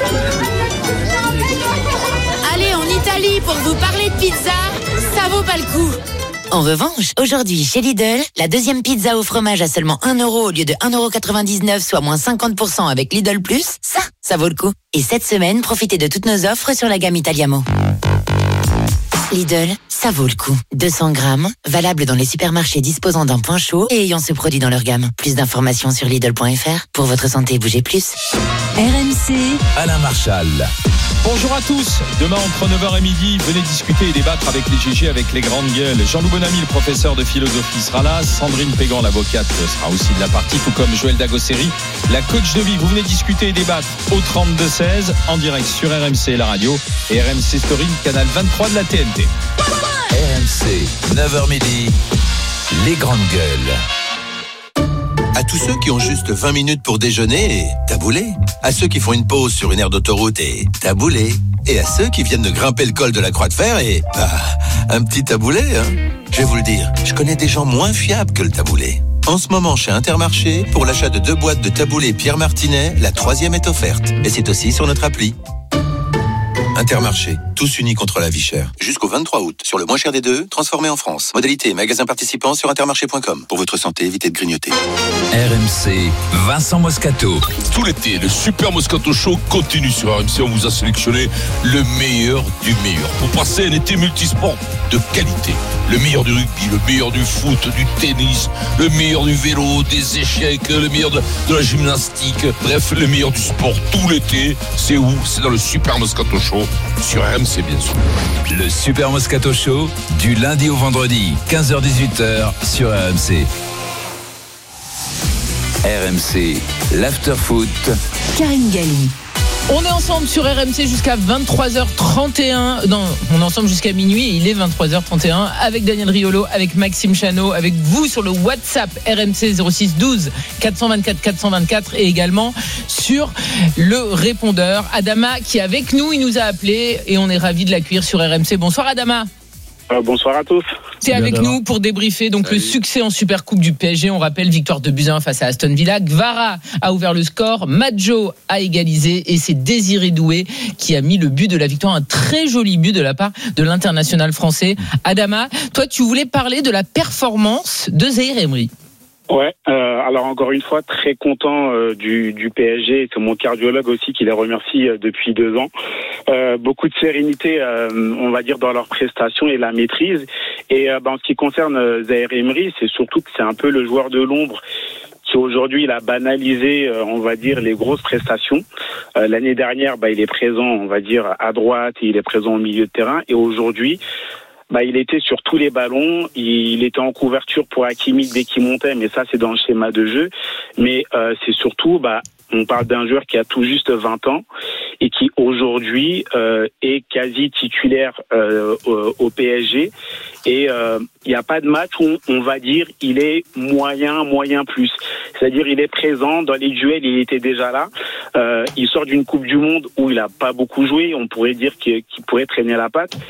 Allez en Italie pour vous parler de pizza, ça vaut pas le coup. En revanche, aujourd'hui chez Lidl, la deuxième pizza au fromage à seulement 1 € au lieu de 1,99 €, soit moins 50% avec Lidl+, ça vaut le coup. Et cette semaine, profitez de toutes nos offres sur la gamme Italiamo. Lidl, ça vaut le coup. 200 grammes, valable dans les supermarchés disposant d'un point chaud et ayant ce produit dans leur gamme. Plus d'informations sur Lidl.fr. Pour votre santé, bougez plus. RMC, Alain Marchal. Bonjour à tous. Demain entre 9h et midi, venez discuter et débattre avec les GG, avec les grandes gueules. Jean-Loup Bonamy, le professeur de philosophie, sera là. Sandrine Pégan, l'avocate, sera aussi de la partie, tout comme Joël Dagosseri, la coach de vie. Vous venez discuter et débattre au 32-16 en direct sur RMC, la radio, et RMC Story, canal 23 de la TNT. RMC, 9h midi, les grandes gueules. À tous ceux qui ont juste 20 minutes pour déjeuner, taboulé. À ceux qui font une pause sur une aire d'autoroute et taboulé. Et à ceux qui viennent de grimper le col de la Croix de Fer et un petit taboulé. Je vais vous le dire, je connais des gens moins fiables que le taboulé. En ce moment, chez Intermarché, pour l'achat de 2 boîtes de taboulé Pierre Martinet, la 3e est offerte. Et c'est aussi sur notre appli. Intermarché, tous unis contre la vie chère. Jusqu'au 23 août, sur le moins cher des deux, transformé en France. Modalité magasin participant sur intermarché.com. Pour votre santé, évitez de grignoter. RMC, Vincent Moscato. Tout l'été, le Super Moscato Show continue sur RMC. On vous a sélectionné le meilleur du meilleur pour passer un été multisport de qualité. Le meilleur du rugby, le meilleur du foot, du tennis, le meilleur du vélo, des échecs, le meilleur de la gymnastique. Bref, le meilleur du sport tout l'été. C'est où? C'est dans le Super Moscato Show sur RMC, bien sûr. Le Super Moscato Show, du lundi au vendredi, 15h-18h sur RMC. RMC, l'after-foot. Karine Galli. On est ensemble sur RMC jusqu'à 23h31. Non, on est ensemble jusqu'à minuit et il est 23h31 avec Daniel Riolo, avec Maxime Chano, avec vous sur le WhatsApp RMC 06 12 424 424 et également sur le répondeur. Adama qui est avec nous, il nous a appelé et on est ravis de l'accueillir sur RMC. Bonsoir Adama. Bonsoir à tous. C'est avec nous pour débriefer donc le succès en Supercoupe du PSG. On rappelle victoire de 2-1 face à Aston Villa. Gvara a ouvert le score, Maggio a égalisé et c'est Désiré Doué qui a mis le but de la victoire. Un très joli but de la part de l'international français. Adama, toi tu voulais parler de la performance de Zaïre Emery. Ouais, alors encore une fois, très content du PSG. C'est mon cardiologue aussi qui les remercie depuis 2 ans. Beaucoup de sérénité, on va dire, dans leurs prestations et la maîtrise. Et en ce qui concerne Zaïre Emery, c'est surtout que c'est un peu le joueur de l'ombre qui aujourd'hui il a banalisé, on va dire, les grosses prestations. L'année dernière, il est présent, on va dire, à droite, et il est présent au milieu de terrain. Et aujourd'hui, il était sur tous les ballons, il était en couverture pour Hakimi dès qu'il montait, mais ça c'est dans le schéma de jeu. Mais c'est surtout, on parle d'un joueur qui a tout juste 20 ans et qui aujourd'hui est quasi titulaire au PSG. Et il n'y a pas de match où on va dire il est moyen plus. C'est-à-dire il est présent dans les duels, il était déjà là. Il sort d'une Coupe du Monde où il n'a pas beaucoup joué, on pourrait dire qu'il pourrait traîner la patte.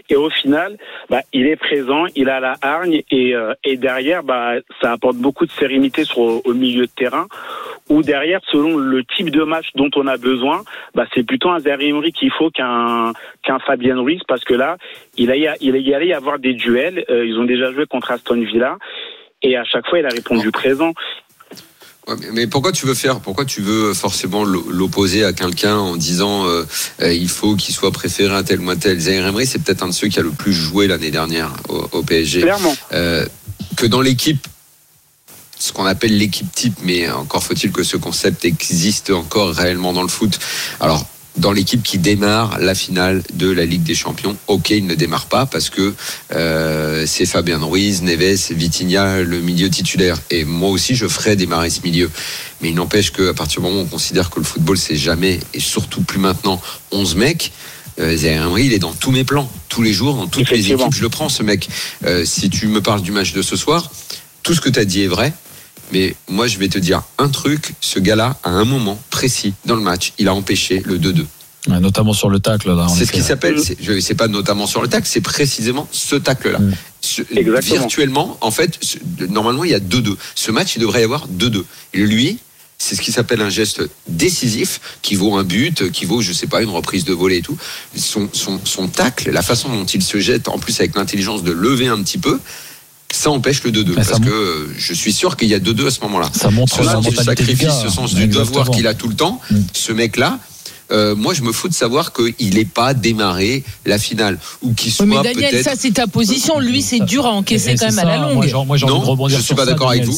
Et au final, il est présent, il a la hargne et derrière, ça apporte beaucoup de sérénité au milieu de terrain. Ou derrière, selon le type de match dont on a besoin, c'est plutôt un Zaïre Emery qu'il faut qu'un Fabien Ruiz, parce que là, il allait y avoir des duels. Ils ont déjà joué contre Aston Villa et à chaque fois, il a répondu présent. Ouais, mais pourquoi tu veux forcément l'opposer à quelqu'un en disant il faut qu'il soit préféré à tel ou tel. Zaïre Emery, c'est peut-être un de ceux qui a le plus joué l'année dernière au PSG. Clairement. Que dans l'équipe, ce qu'on appelle l'équipe type, mais encore faut-il que ce concept existe encore réellement dans le foot. Alors, dans l'équipe qui démarre la finale de la Ligue des Champions, ok, il ne démarre pas parce que c'est Fabien Ruiz, Neves, Vitinha, le milieu titulaire. Et moi aussi, je ferais démarrer ce milieu. Mais il n'empêche qu'à partir du moment où on considère que le football, c'est jamais, et surtout plus maintenant, 11 mecs, Zaïre Emery, il est dans tous mes plans. Tous les jours, dans toutes les équipes, je le prends, ce mec. Si tu me parles du match de ce soir, tout ce que tu as dit est vrai. Mais moi, je vais te dire un truc. Ce gars-là, à un moment précis dans le match, il a empêché le 2-2. Ouais, notamment sur le tacle. Là, c'est ce qui s'appelle, c'est pas notamment sur le tacle, c'est précisément ce tacle-là. Virtuellement, en fait, normalement, il y a 2-2. Ce match, il devrait y avoir 2-2. Et lui, c'est ce qui s'appelle un geste décisif, qui vaut un but, qui vaut, je sais pas, une reprise de volée et tout. Son tacle, la façon dont il se jette, en plus avec l'intelligence de lever un petit peu, ça empêche le 2-2, parce que je suis sûr qu'il y a 2-2 à ce moment-là. Ça montre ce sens du sacrifice, ce sens du devoir qu'il a tout le temps. Ce mec-là, moi je me fous de savoir qu'il n'ait pas démarré la finale ou qu'il soit mais Daniel, peut-être... ça c'est ta position. Lui c'est dur à encaisser quand même à la longue. Moi j'ai envie de rebondir je suis pas d'accord avec vous.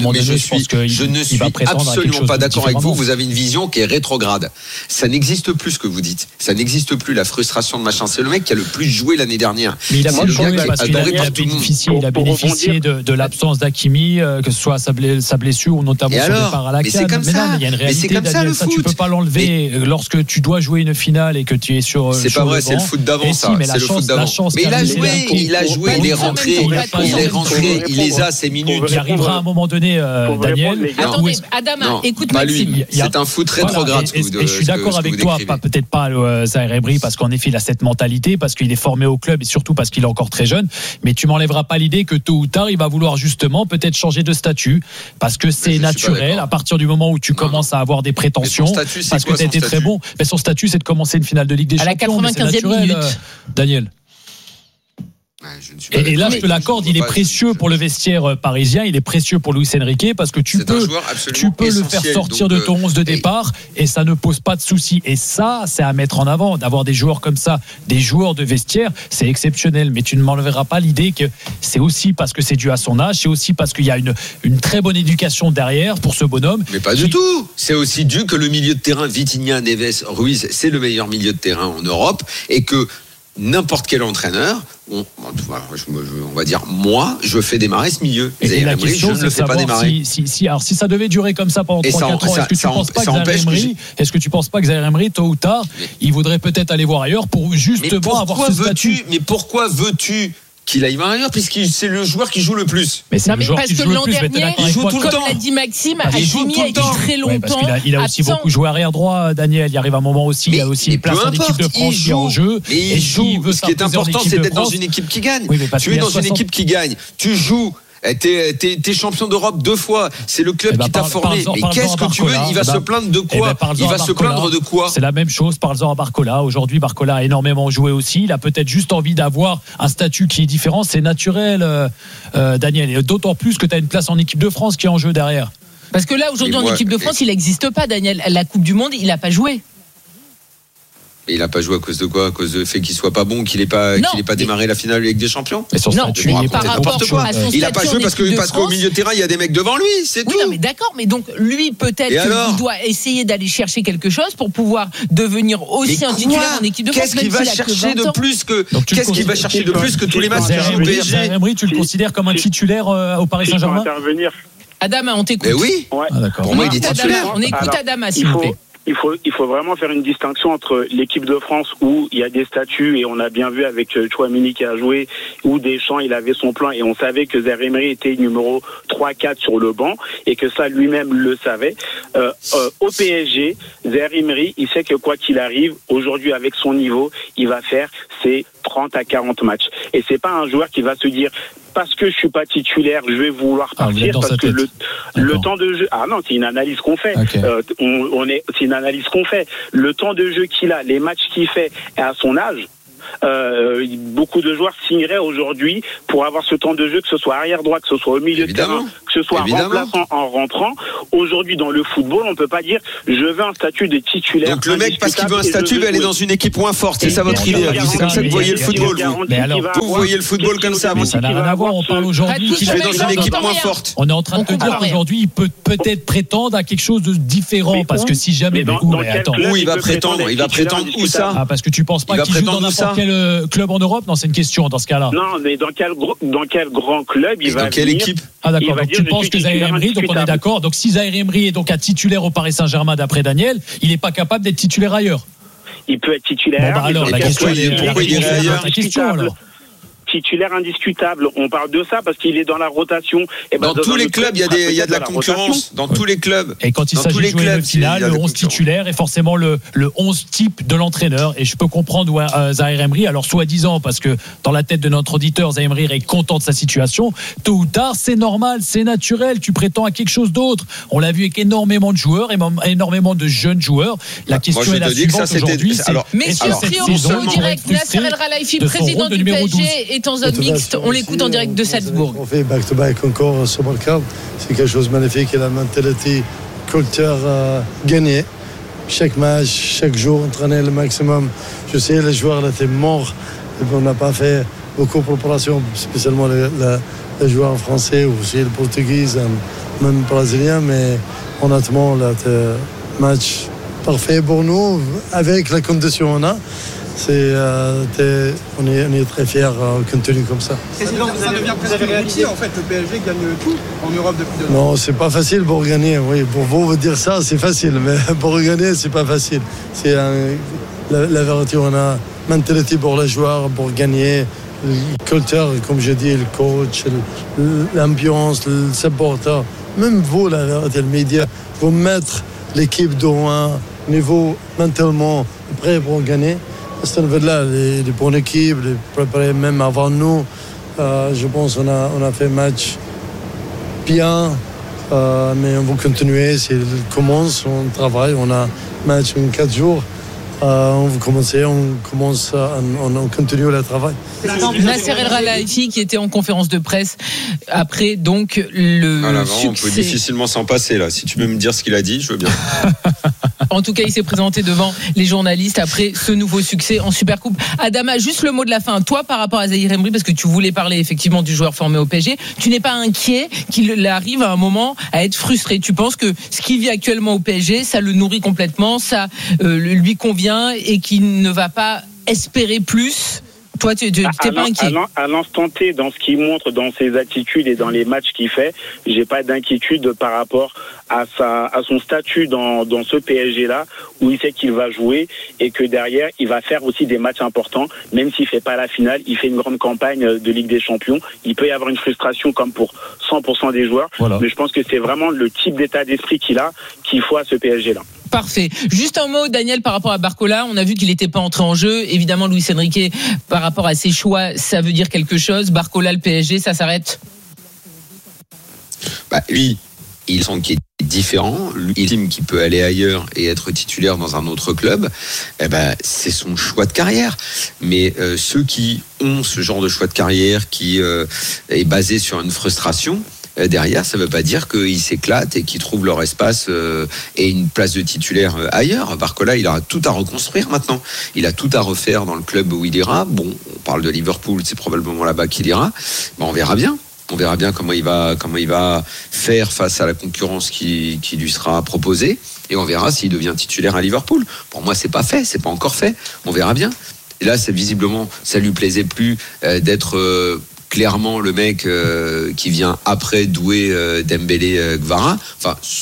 Je ne suis absolument pas d'accord avec vous. Vous avez une vision qui est rétrograde. Ça n'existe plus ce que vous dites. Ça n'existe plus la frustration de machin. C'est le mec qui a le plus joué l'année dernière. Mais il a moins joué parce qu'il a bénéficié de l'absence d'Hakimi, que ce soit sa blessure ou notamment son départ à la CAN. Mais non, il y a une réalité, Daniel, ça tu peux pas l'enlever lorsque tu dois jouer une finale et que tu es sur. C'est pas vrai, c'est le foot d'avant, ça. C'est le foot d'avant. Mais il a joué, il est rentré, il les a ces minutes. Il arrivera à un moment donné, Daniel. Attendez, Adama, écoute Maxime. C'est un foot rétrograde. Et je suis d'accord avec toi, peut-être pas Zaïre Emery, parce qu'en effet, il a cette mentalité, parce qu'il est formé au club et surtout parce qu'il est encore très jeune. Mais tu m'enlèveras pas l'idée que tôt ou tard, il va vouloir justement peut-être changer de statut, parce que c'est naturel à partir du moment où tu commences à avoir des prétentions, parce que tu as été très bon. Mais son statut, c'est de commencer une finale de Ligue des Champions. À la 95e minute. Daniel. Et là, je te l'accorde, il est précieux pour le vestiaire parisien, il est précieux pour Luis Enrique, parce que tu peux le faire sortir de ton 11 de départ et ça ne pose pas de soucis. Et ça, c'est à mettre en avant, d'avoir des joueurs comme ça, des joueurs de vestiaire, c'est exceptionnel. Mais tu ne m'enlèveras pas l'idée que c'est aussi parce que c'est dû à son âge, c'est aussi parce qu'il y a une très bonne éducation derrière pour ce bonhomme. Mais pas du tout. C'est aussi dû que le milieu de terrain, Vitinha, Neves, Ruiz, c'est le meilleur milieu de terrain en Europe et que n'importe quel entraîneur, on va dire, moi, je fais démarrer ce milieu. Et la question, je ne le fais pas démarrer. Si ça devait durer comme ça pendant 3-4 ans, est-ce que tu ne penses pas que Zaïre Emery, tôt ou tard, il voudrait peut-être aller voir ailleurs pour justement avoir ce statut? Mais pourquoi veux-tu qu'il aille voir ailleurs, puisque c'est le joueur qui joue le plus? Mais c'est le joueur qui joue le plus. Il joue tout le temps. Comme l'a dit Maxime, Hakimi a été très longtemps. Il a aussi beaucoup joué arrière droit, Daniel. Il arrive un moment aussi, il y a aussi une place en équipe de France qui est en jeu. Et il joue. Ce qui est important, c'est d'être dans une équipe qui gagne. Tu es dans une équipe qui gagne. Tu joues. T'es champion d'Europe 2 fois. C'est le club qui t'a formé. Mais qu'est-ce que tu veux? Il va se plaindre de quoi? Il va se plaindre de quoi? C'est la même chose. Parle-en à Barcola. Aujourd'hui, Barcola a énormément joué aussi. Il a peut-être juste envie d'avoir un statut qui est différent. C'est naturel, Daniel. Et d'autant plus que tu as une place en équipe de France qui est en jeu derrière. Parce que là, aujourd'hui, en équipe de France, il n'existe pas, Daniel. La Coupe du Monde, il n'a pas joué. Mais il n'a pas joué à cause de quoi? À cause du fait qu'il soit pas bon, qu'il n'ait pas démarré la finale avec des champions? Non, par rapport à son statut. Il n'a pas joué parce qu'au milieu de terrain, il y a des mecs devant lui, c'est tout. Oui, non, mais d'accord, mais donc lui, peut-être qu'il doit essayer d'aller chercher quelque chose pour pouvoir devenir aussi un titulaire en équipe de France. Qu'est-ce qu'il va chercher de plus que tous les matchs du PSG? Zaïre Emery, tu le considères comme un titulaire au Paris Saint-Germain? Adama, on t'écoute. Oui. Pour moi, il est titulaire. On écoute Adama, s'il vous plaît. il faut vraiment faire une distinction entre l'équipe de France où il y a des statuts et on a bien vu avec Tchouaméni qui a joué, où Deschamps il avait son plan et on savait que Zaïre Emery était numéro 3-4 sur le banc et que ça lui-même le savait. Au PSG, Zaïre Emery, il sait que quoi qu'il arrive, aujourd'hui avec son niveau, il va faire ses 30 à 40 matchs. Et c'est pas un joueur qui va se dire parce que je suis pas titulaire, je vais vouloir partir parce que le temps de jeu. Ah non, c'est une analyse qu'on fait. Okay. C'est une analyse qu'on fait. Le temps de jeu qu'il a, les matchs qu'il fait, et à son âge. Beaucoup de joueurs signeraient aujourd'hui pour avoir ce temps de jeu, que ce soit arrière droit, que ce soit au milieu de terrain, que ce soit remplaçant en rentrant. Aujourd'hui, dans le football, on peut pas dire je veux un statut de titulaire. Donc le mec, parce qu'il veut un statut, va aller dans une équipe moins forte. C'est ça votre idée. C'est comme ça que vous voyez le football. Mais alors, vous voyez le football comme ça. Mais ça n'a rien à voir. On parle aujourd'hui qu'il est dans une équipe moins forte. On est en train de te dire qu'aujourd'hui, il peut peut-être prétendre à quelque chose de différent, parce que si jamais. Où il va prétendre? Il va prétendre où ça? Parce que tu penses pas qu'il joue dans n'importe quel club en Europe? Non, c'est une question dans ce cas-là. Non, mais dans quel grand club il va? Dans quelle équipe? Ah d'accord, donc tu penses que Zaïre Emery, donc on est d'accord. Donc si Zaïre Emery est donc un titulaire au Paris Saint-Germain d'après Daniel, il n'est pas capable d'être titulaire ailleurs. Il peut être titulaire. Bon, bah alors, la question est alors. Titulaire indiscutable. On parle de ça parce qu'il est dans la rotation. Et dans tous les clubs, il y a de la concurrence. Dans tous les clubs. Et quand il s'agit de jouer une finale, le 11 titulaire est forcément le 11 type de l'entraîneur. Et je peux comprendre Zaïre Emery, alors soi-disant, parce que dans la tête de notre auditeur, Zaïre Emery est content de sa situation. Tôt ou tard, c'est normal, c'est naturel. Tu prétends à quelque chose d'autre. On l'a vu avec énormément de joueurs, énormément de jeunes joueurs. La question est la suivante aujourd'hui. Messieurs, Trio, direct, Nasser El Khelaifi, président du PSG, est en zone mixte. On l'écoute en direct de Salzbourg. On fait back-to-back encore sur Barca. C'est quelque chose de magnifique. Et la mentalité, culture gagnée. Chaque match, chaque jour, entraîner le maximum. Je sais, les joueurs étaient morts. On n'a pas fait beaucoup de préparation, spécialement les joueurs français ou aussi les portugais, même brésiliens. Mais honnêtement, là, match parfait pour nous, avec les conditions qu'on a. On est très fiers compte tenu comme ça. Ça devient réalité en fait, le PSG gagne tout en Europe depuis 2 ans. Non, c'est pas facile pour gagner, oui. Pour vous dire ça, c'est facile, mais pour gagner, c'est pas facile. C'est la vérité, on a mentalité pour les joueurs, pour gagner, le culture, comme je dis, le coach, l'ambiance, le supporter. Même vous, la vérité, le média, vous mettre l'équipe dans un niveau mentalement prêt pour gagner. À ce niveau-là, les bonnes équipes, les préparés même avant nous, je pense qu'on a fait match bien, mais on va continuer. On commence, on travaille, on a match en 4 jours. On va commencer, on continue le travail. Nasser El Khelaifi qui était en conférence de presse après donc le succès. On peut difficilement s'en passer là. Si tu veux me dire ce qu'il a dit, je veux bien. En tout cas, il s'est présenté devant les journalistes après ce nouveau succès en Supercoupe. Adama, juste le mot de la fin. Toi, par rapport à Zaïre Emery, parce que tu voulais parler effectivement du joueur formé au PSG, tu n'es pas inquiet qu'il arrive à un moment à être frustré? Tu penses que ce qu'il vit actuellement au PSG, ça le nourrit complètement, ça lui convient et qu'il ne va pas espérer plus? Toi, tu n'es pas inquiet? À l'instant T, dans ce qu'il montre, dans ses attitudes et dans les matchs qu'il fait, j'ai pas d'inquiétude par rapport à son statut dans ce PSG-là, où il sait qu'il va jouer et que derrière, il va faire aussi des matchs importants, même s'il fait pas la finale, il fait une grande campagne de Ligue des Champions. Il peut y avoir une frustration comme pour 100% des joueurs, mais je pense que c'est vraiment le type d'état d'esprit qu'il faut à ce PSG-là. Parfait. Juste un mot, Daniel, par rapport à Barcola. On a vu qu'il n'était pas entré en jeu. Évidemment, Luis Enrique, par rapport à ses choix, ça veut dire quelque chose. Barcola, le PSG, ça s'arrête? Lui, il sent qu'il est différent. Lui, il estime qu'il peut aller ailleurs et être titulaire dans un autre club. C'est son choix de carrière. Mais ceux qui ont ce genre de choix de carrière qui est basé sur une frustration, derrière, ça ne veut pas dire qu'ils s'éclatent et qu'ils trouvent leur espace et une place de titulaire ailleurs. Barcola, il a tout à reconstruire maintenant. Il a tout à refaire dans le club où il ira. Bon, on parle de Liverpool, c'est probablement là-bas qu'il ira. On verra bien. On verra bien comment il va faire face à la concurrence qui lui sera proposée. Et on verra s'il devient titulaire à Liverpool. Pour moi, c'est pas fait, c'est pas encore fait. On verra bien. Et là, c'est visiblement, ça lui plaisait plus d'être clairement le mec qui vient après Doué, Dembélé, Gvara. Enfin,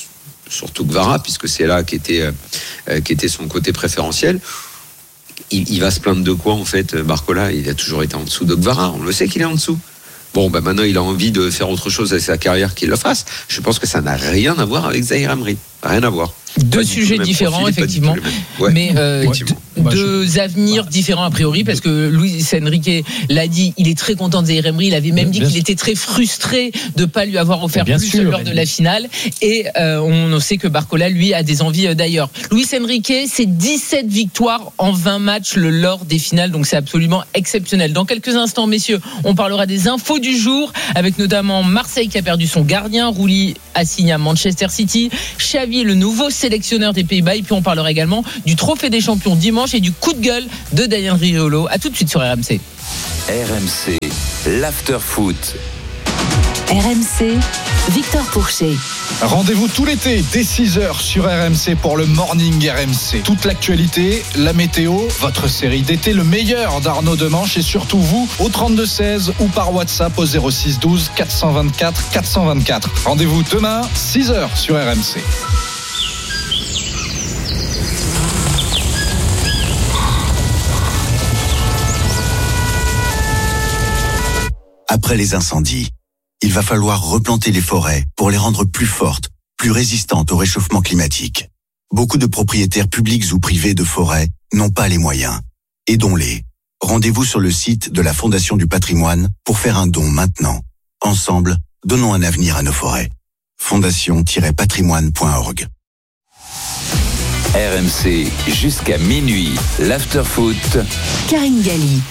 surtout Gvara, puisque c'est là qu'était son côté préférentiel. Il va se plaindre de quoi en fait, Barcola? Il a toujours été en dessous de Gvara, on le sait qu'il est en dessous. Bon, maintenant il a envie de faire autre chose avec sa carrière, qu'il le fasse. Je pense que ça n'a rien à voir avec Zahir Emery, rien à voir. Deux sujets différents, effectivement, mais deux avenirs différents a priori, parce que Luis Enrique l'a dit, il est très content de Zahir Emery. Il avait même dit qu'il était très frustré de ne pas lui avoir offert plus lors de la finale. Et on sait que Barcola, lui, a des envies d'ailleurs. Luis Enrique, c'est 17 victoires en 20 matchs lors des finales, donc c'est absolument exceptionnel. Dans quelques instants, messieurs, on parlera des infos du jour, avec notamment Marseille qui a perdu son gardien, Rouli a signé à Manchester City, Xavi, le nouveau sélectionneur des Pays-Bas, et puis on parlera également du Trophée des Champions dimanche et du coup de gueule de Daniel Riolo. À tout de suite sur RMC. RMC, l'after-foot. RMC, Victor Pourchet. Rendez-vous tout l'été dès 6h sur RMC pour le Morning RMC. Toute l'actualité, la météo, votre série d'été, le meilleur d'Arnaud Demanche et surtout vous au 32-16 ou par WhatsApp au 06 12 424 424. Rendez-vous demain 6h sur RMC. Après les incendies, il va falloir replanter les forêts pour les rendre plus fortes, plus résistantes au réchauffement climatique. Beaucoup de propriétaires publics ou privés de forêts n'ont pas les moyens. Aidons-les. Rendez-vous sur le site de la Fondation du Patrimoine pour faire un don maintenant. Ensemble, donnons un avenir à nos forêts. fondation-patrimoine.org. RMC jusqu'à minuit, l'after-foot. Karine Galli.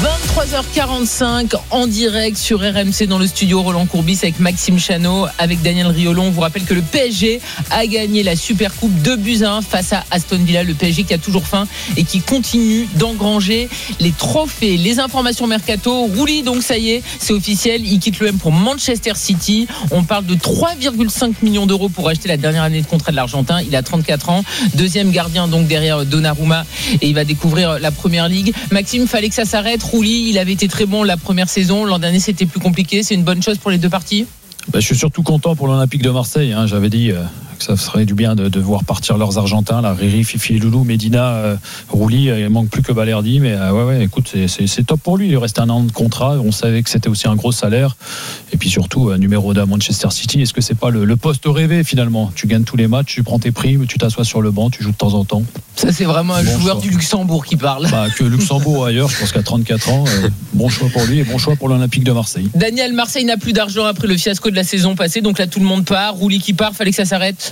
23h45 en direct sur RMC dans le studio Roland Courbis avec Maxime Chano, avec Daniel Riolo. On vous rappelle que le PSG a gagné la Supercoupe 2-1 face à Aston Villa. Le PSG qui a toujours faim et qui continue d'engranger les trophées. Les informations mercato. Rouli, donc ça y est, c'est officiel. Il quitte l'OM pour Manchester City. On parle de 3,5 millions d'euros pour acheter la dernière année de contrat de l'Argentin. Il a 34 ans. Deuxième gardien donc derrière Donnarumma et il va découvrir la Première Ligue. Maxime, fallait que ça s'arrête. Rouli, il avait été très bon la première saison. L'an dernier, c'était plus compliqué. C'est une bonne chose pour les deux parties? Je suis surtout content pour l'Olympique de Marseille. J'avais dit que ça serait du bien de voir partir leurs Argentins, là, Riri, Fifi et Loulou, Medina, Rouli. Il manque plus que Balerdi, mais écoute, c'est top pour lui. Il lui reste un an de contrat. On savait que c'était aussi un gros salaire. Et puis surtout, numéro 2 à Manchester City. Est-ce que c'est pas le poste rêvé finalement? Tu gagnes tous les matchs, tu prends tes primes, tu t'assois sur le banc, tu joues de temps en temps. Ça, c'est vraiment un joueur du Luxembourg qui parle. Que Luxembourg ailleurs, je pense qu'à 34 ans, bon choix pour lui et bon choix pour l'Olympique de Marseille. Daniel, Marseille n'a plus d'argent après le fiasco de la saison passée, donc là tout le monde part. Rouli qui part, fallait que ça s'arrête.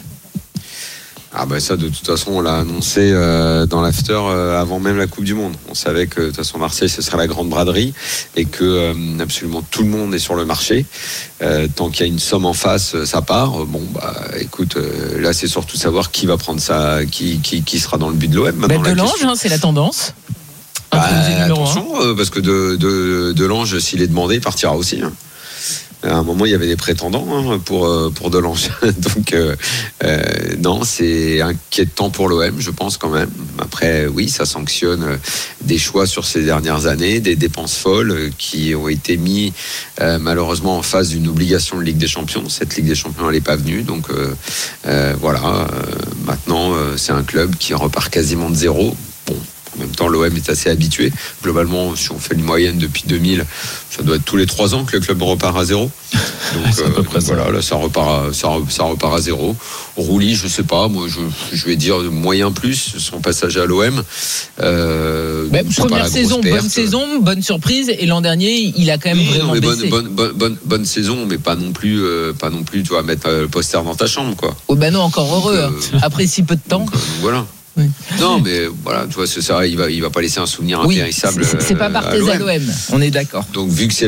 Ça de toute façon on l'a annoncé dans l'after avant même la Coupe du Monde. On savait que de toute façon Marseille ce serait la grande braderie et que absolument tout le monde est sur le marché. Tant qu'il y a une somme en face, ça part. Écoute, là c'est surtout savoir qui va prendre ça, qui sera dans le but de l'OM. Delange, c'est la tendance. Attention, parce que Delange, s'il est demandé, il partira aussi. À un moment, il y avait des prétendants pour Delange. Donc, non, c'est inquiétant pour l'OM, je pense quand même. Après, oui, ça sanctionne des choix sur ces dernières années, des dépenses folles qui ont été mis malheureusement en face d'une obligation de Ligue des Champions. Cette Ligue des Champions, elle n'est pas venue. Donc, maintenant, c'est un club qui repart quasiment de zéro. Bon. En même temps, l'OM est assez habitué. Globalement, si on fait une moyenne depuis 2000, ça doit être tous les 3 ans que le club repart à zéro. Donc, voilà, là, ça repart à zéro. Rouli, je sais pas, moi, je vais dire moyen plus, son passage à l'OM. Première saison, bonne saison, bonne surprise. Et l'an dernier, il a quand même vraiment baissé. Bonne saison, mais pas non plus, tu vas mettre le poster dans ta chambre, quoi. Non, encore heureux. Après si peu de temps. Voilà. Oui. Non, mais voilà, tu vois, c'est ça, il va pas laisser un souvenir impérissable. C'est pas Barthez à l'OM, on est d'accord. Donc vu qu'il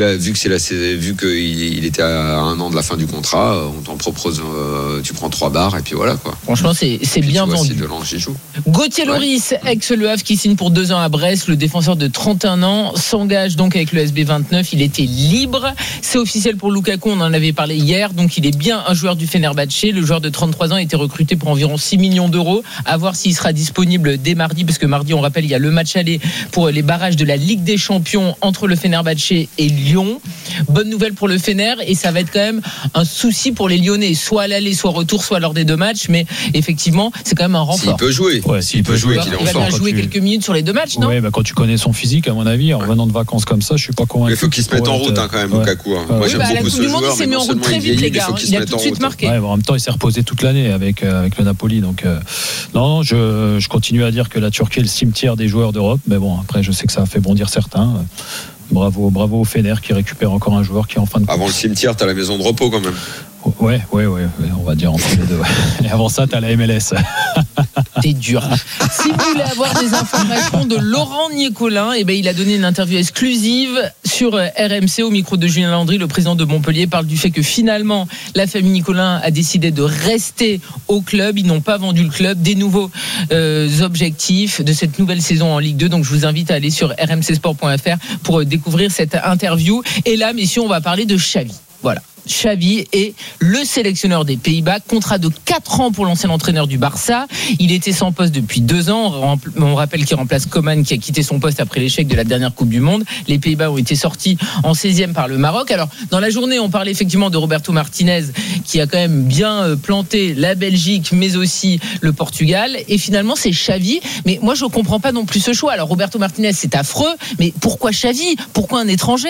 était à 1 an de la fin du contrat, on t'en propose, tu prends 3 barres et puis voilà quoi. Franchement, c'est bien vendu. Gauthier Loris, ex-Le Havre, qui signe pour 2 ans à Brest, le défenseur de 31 ans, s'engage donc avec le SB 29. Il était libre. C'est officiel pour Lukaku, on en avait parlé hier. Donc il est bien un joueur du Fenerbahçe. Le joueur de 33 ans a été recruté pour environ 6 millions d'euros. À voir s'il sera disponible dès mardi, parce que mardi, on rappelle, il y a le match aller pour les barrages de la Ligue des Champions entre le Fenerbahçe et Lyon. Bonne nouvelle pour le Fener, et ça va être quand même un souci pour les Lyonnais, soit à l'aller, soit retour, soit lors des 2 matchs, mais effectivement, c'est quand même un renfort. S'il peut jouer. Ouais, s'il peut jouer, il va bien jouer quelques minutes sur les 2 matchs, non? Oui, quand tu connais son physique, à mon avis, en venant de vacances comme ça, je suis pas convaincu. Il faut qu'il se mette en route quand même, Lukaku. Moi, j'aime beaucoup ce joueur, il s'est mis en route très vite, les gars. Il a tout de suite marqué. En même temps, il s'est reposé toute l'année avec le Napoli. Donc, non, je continue à dire que la Turquie est le cimetière des joueurs d'Europe. Mais bon, après, je sais que ça a fait bondir certains. Bravo au Fener qui récupère encore un joueur qui est en fin de course. Avant le cimetière, t'as la maison de repos quand même. Ouais, on va dire entre les deux. Et avant ça, t'as la MLS. C'est dur. Si vous voulez avoir des informations de Laurent Niecolin, il a donné une interview exclusive sur RMC au micro de Julien Landry. Le président de Montpellier parle du fait que finalement, la famille Niecolin a décidé de rester au club. Ils n'ont pas vendu le club. Des nouveaux objectifs de cette nouvelle saison en Ligue 2. Donc, je vous invite à aller sur rmcsport.fr pour découvrir cette interview. Et là, messieurs, on va parler de Xavi. Voilà. Xavi est le sélectionneur des Pays-Bas, contrat de 4 ans pour l'ancien entraîneur du Barça. Il était sans poste depuis 2 ans. On rappelle qu'il remplace Coman qui a quitté son poste après l'échec de la dernière Coupe du Monde. Les Pays-Bas ont été sortis en 16e par le Maroc. Alors, dans la journée, on parlait effectivement de Roberto Martinez qui a quand même bien planté la Belgique, mais aussi le Portugal. Et finalement, c'est Xavi. Mais moi, je ne comprends pas non plus ce choix. Alors, Roberto Martinez, c'est affreux. Mais pourquoi Xavi? Pourquoi un étranger?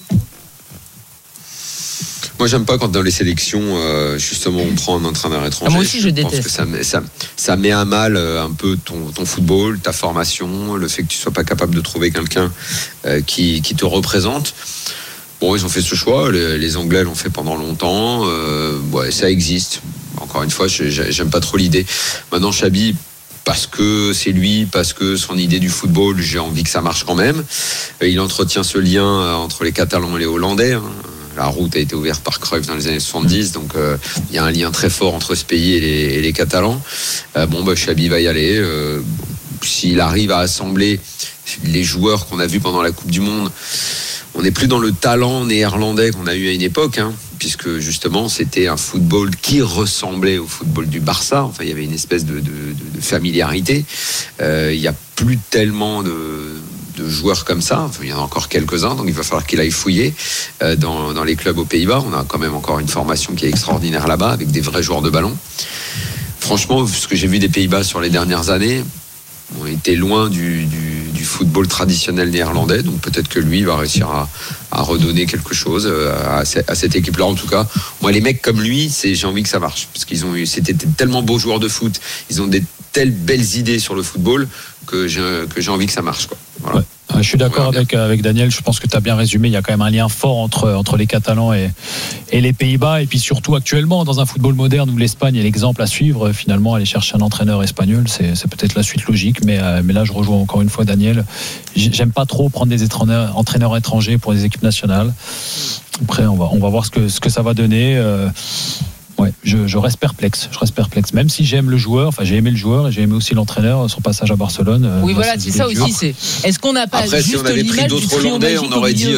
Moi, j'aime pas quand dans les sélections, justement, on prend un entraîneur étranger. Moi aussi, je déteste. Pense que ça met à mal un peu ton football, ta formation, le fait que tu sois pas capable de trouver quelqu'un qui te représente. Bon, ils ont fait ce choix. Les Anglais l'ont fait pendant longtemps. Ça existe. Encore une fois, j'aime pas trop l'idée. Maintenant, Xavi, parce que c'est lui, parce que son idée du football, j'ai envie que ça marche quand même. Il entretient ce lien entre les Catalans et les Hollandais. La route a été ouverte par Cruyff dans les années 70, donc il y a un lien très fort entre ce pays et les Catalans. Xavi va y aller. S'il arrive à assembler les joueurs qu'on a vus pendant la Coupe du Monde, on n'est plus dans le talent néerlandais qu'on a eu à une époque, puisque justement c'était un football qui ressemblait au football du Barça. Enfin, il y avait une espèce de familiarité. Il n'y a plus tellement de joueurs comme ça, il y en a encore quelques-uns, donc il va falloir qu'il aille fouiller dans les clubs aux Pays-Bas. On a quand même encore une formation qui est extraordinaire là-bas, avec des vrais joueurs de ballon. Franchement, ce que j'ai vu des Pays-Bas sur les dernières années, on était loin du football traditionnel néerlandais, donc peut-être que lui va réussir à redonner quelque chose à cette équipe-là. En tout cas, moi, les mecs comme lui, j'ai envie que ça marche, parce c'était tellement beaux joueurs de foot, ils ont des telles belles idées sur le football que j'ai envie que ça marche, quoi. Voilà. Ouais. Je suis d'accord avec Daniel, je pense que tu as bien résumé, il y a quand même un lien fort entre les Catalans et les Pays-Bas, et puis surtout actuellement dans un football moderne où l'Espagne est l'exemple à suivre, finalement aller chercher un entraîneur espagnol, c'est peut-être la suite logique, mais là je rejoins encore une fois Daniel, j'aime pas trop prendre des entraîneurs étrangers pour les équipes nationales. Après on va voir ce que ça va donner. Ouais, je reste perplexe. Même si j'aime le joueur, j'ai aimé le joueur et j'ai aimé aussi l'entraîneur, son passage à Barcelone. Oui, voilà, c'est ça aussi. Est-ce qu'on n'a pas Après, juste si on avait pris d'autres Hollandais, on aurait dit.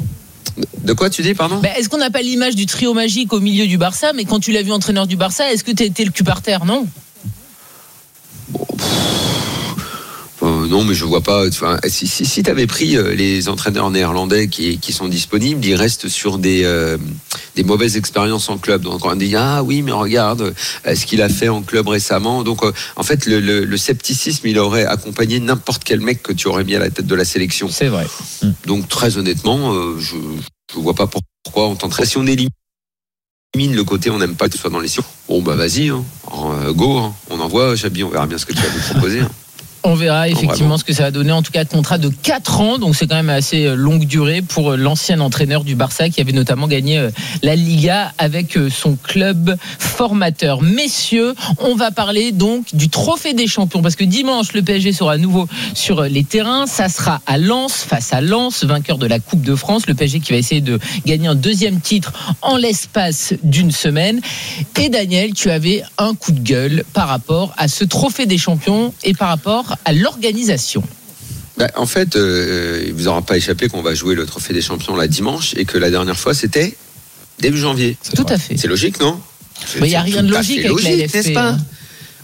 De quoi tu dis, pardon? Est-ce qu'on n'a pas l'image du trio magique au milieu du Barça? Mais quand tu l'as vu entraîneur du Barça, est-ce que tu étais le cul par terre? Non. Non, mais je vois pas. Si tu avais pris les entraîneurs néerlandais qui sont disponibles, ils restent sur des mauvaises expériences en club. Donc on dit oui, mais regarde ce qu'il a fait en club récemment. Donc en fait, le scepticisme, il aurait accompagné n'importe quel mec que tu aurais mis à la tête de la sélection. C'est vrai. Donc très honnêtement, je vois pas pourquoi on tenterait. Si on élimine le côté on n'aime pas que ce soit dans les sions, vas-y, go, on envoie Xavi, on verra bien ce que tu vas nous proposer. On verra effectivement ce que ça va donner. En tout cas, contrat de 4 ans, donc c'est quand même assez longue durée pour l'ancien entraîneur du Barça qui avait notamment gagné la Liga avec son club formateur. Messieurs, on va parler donc du trophée des champions parce que dimanche, le PSG sera à nouveau sur les terrains. Ça sera à Lens, face à Lens, vainqueur de la Coupe de France. Le PSG qui va essayer de gagner un 2e titre en l'espace d'une semaine. Et Daniel, tu avais un coup de gueule par rapport à ce trophée des champions et par rapport à l'organisation. En fait, il vous aura pas échappé qu'on va jouer le trophée des champions là dimanche et que la dernière fois c'était début janvier. Tout à fait. C'est logique, non? Il n'y a rien de logique avec la LFP, n'est-ce pas?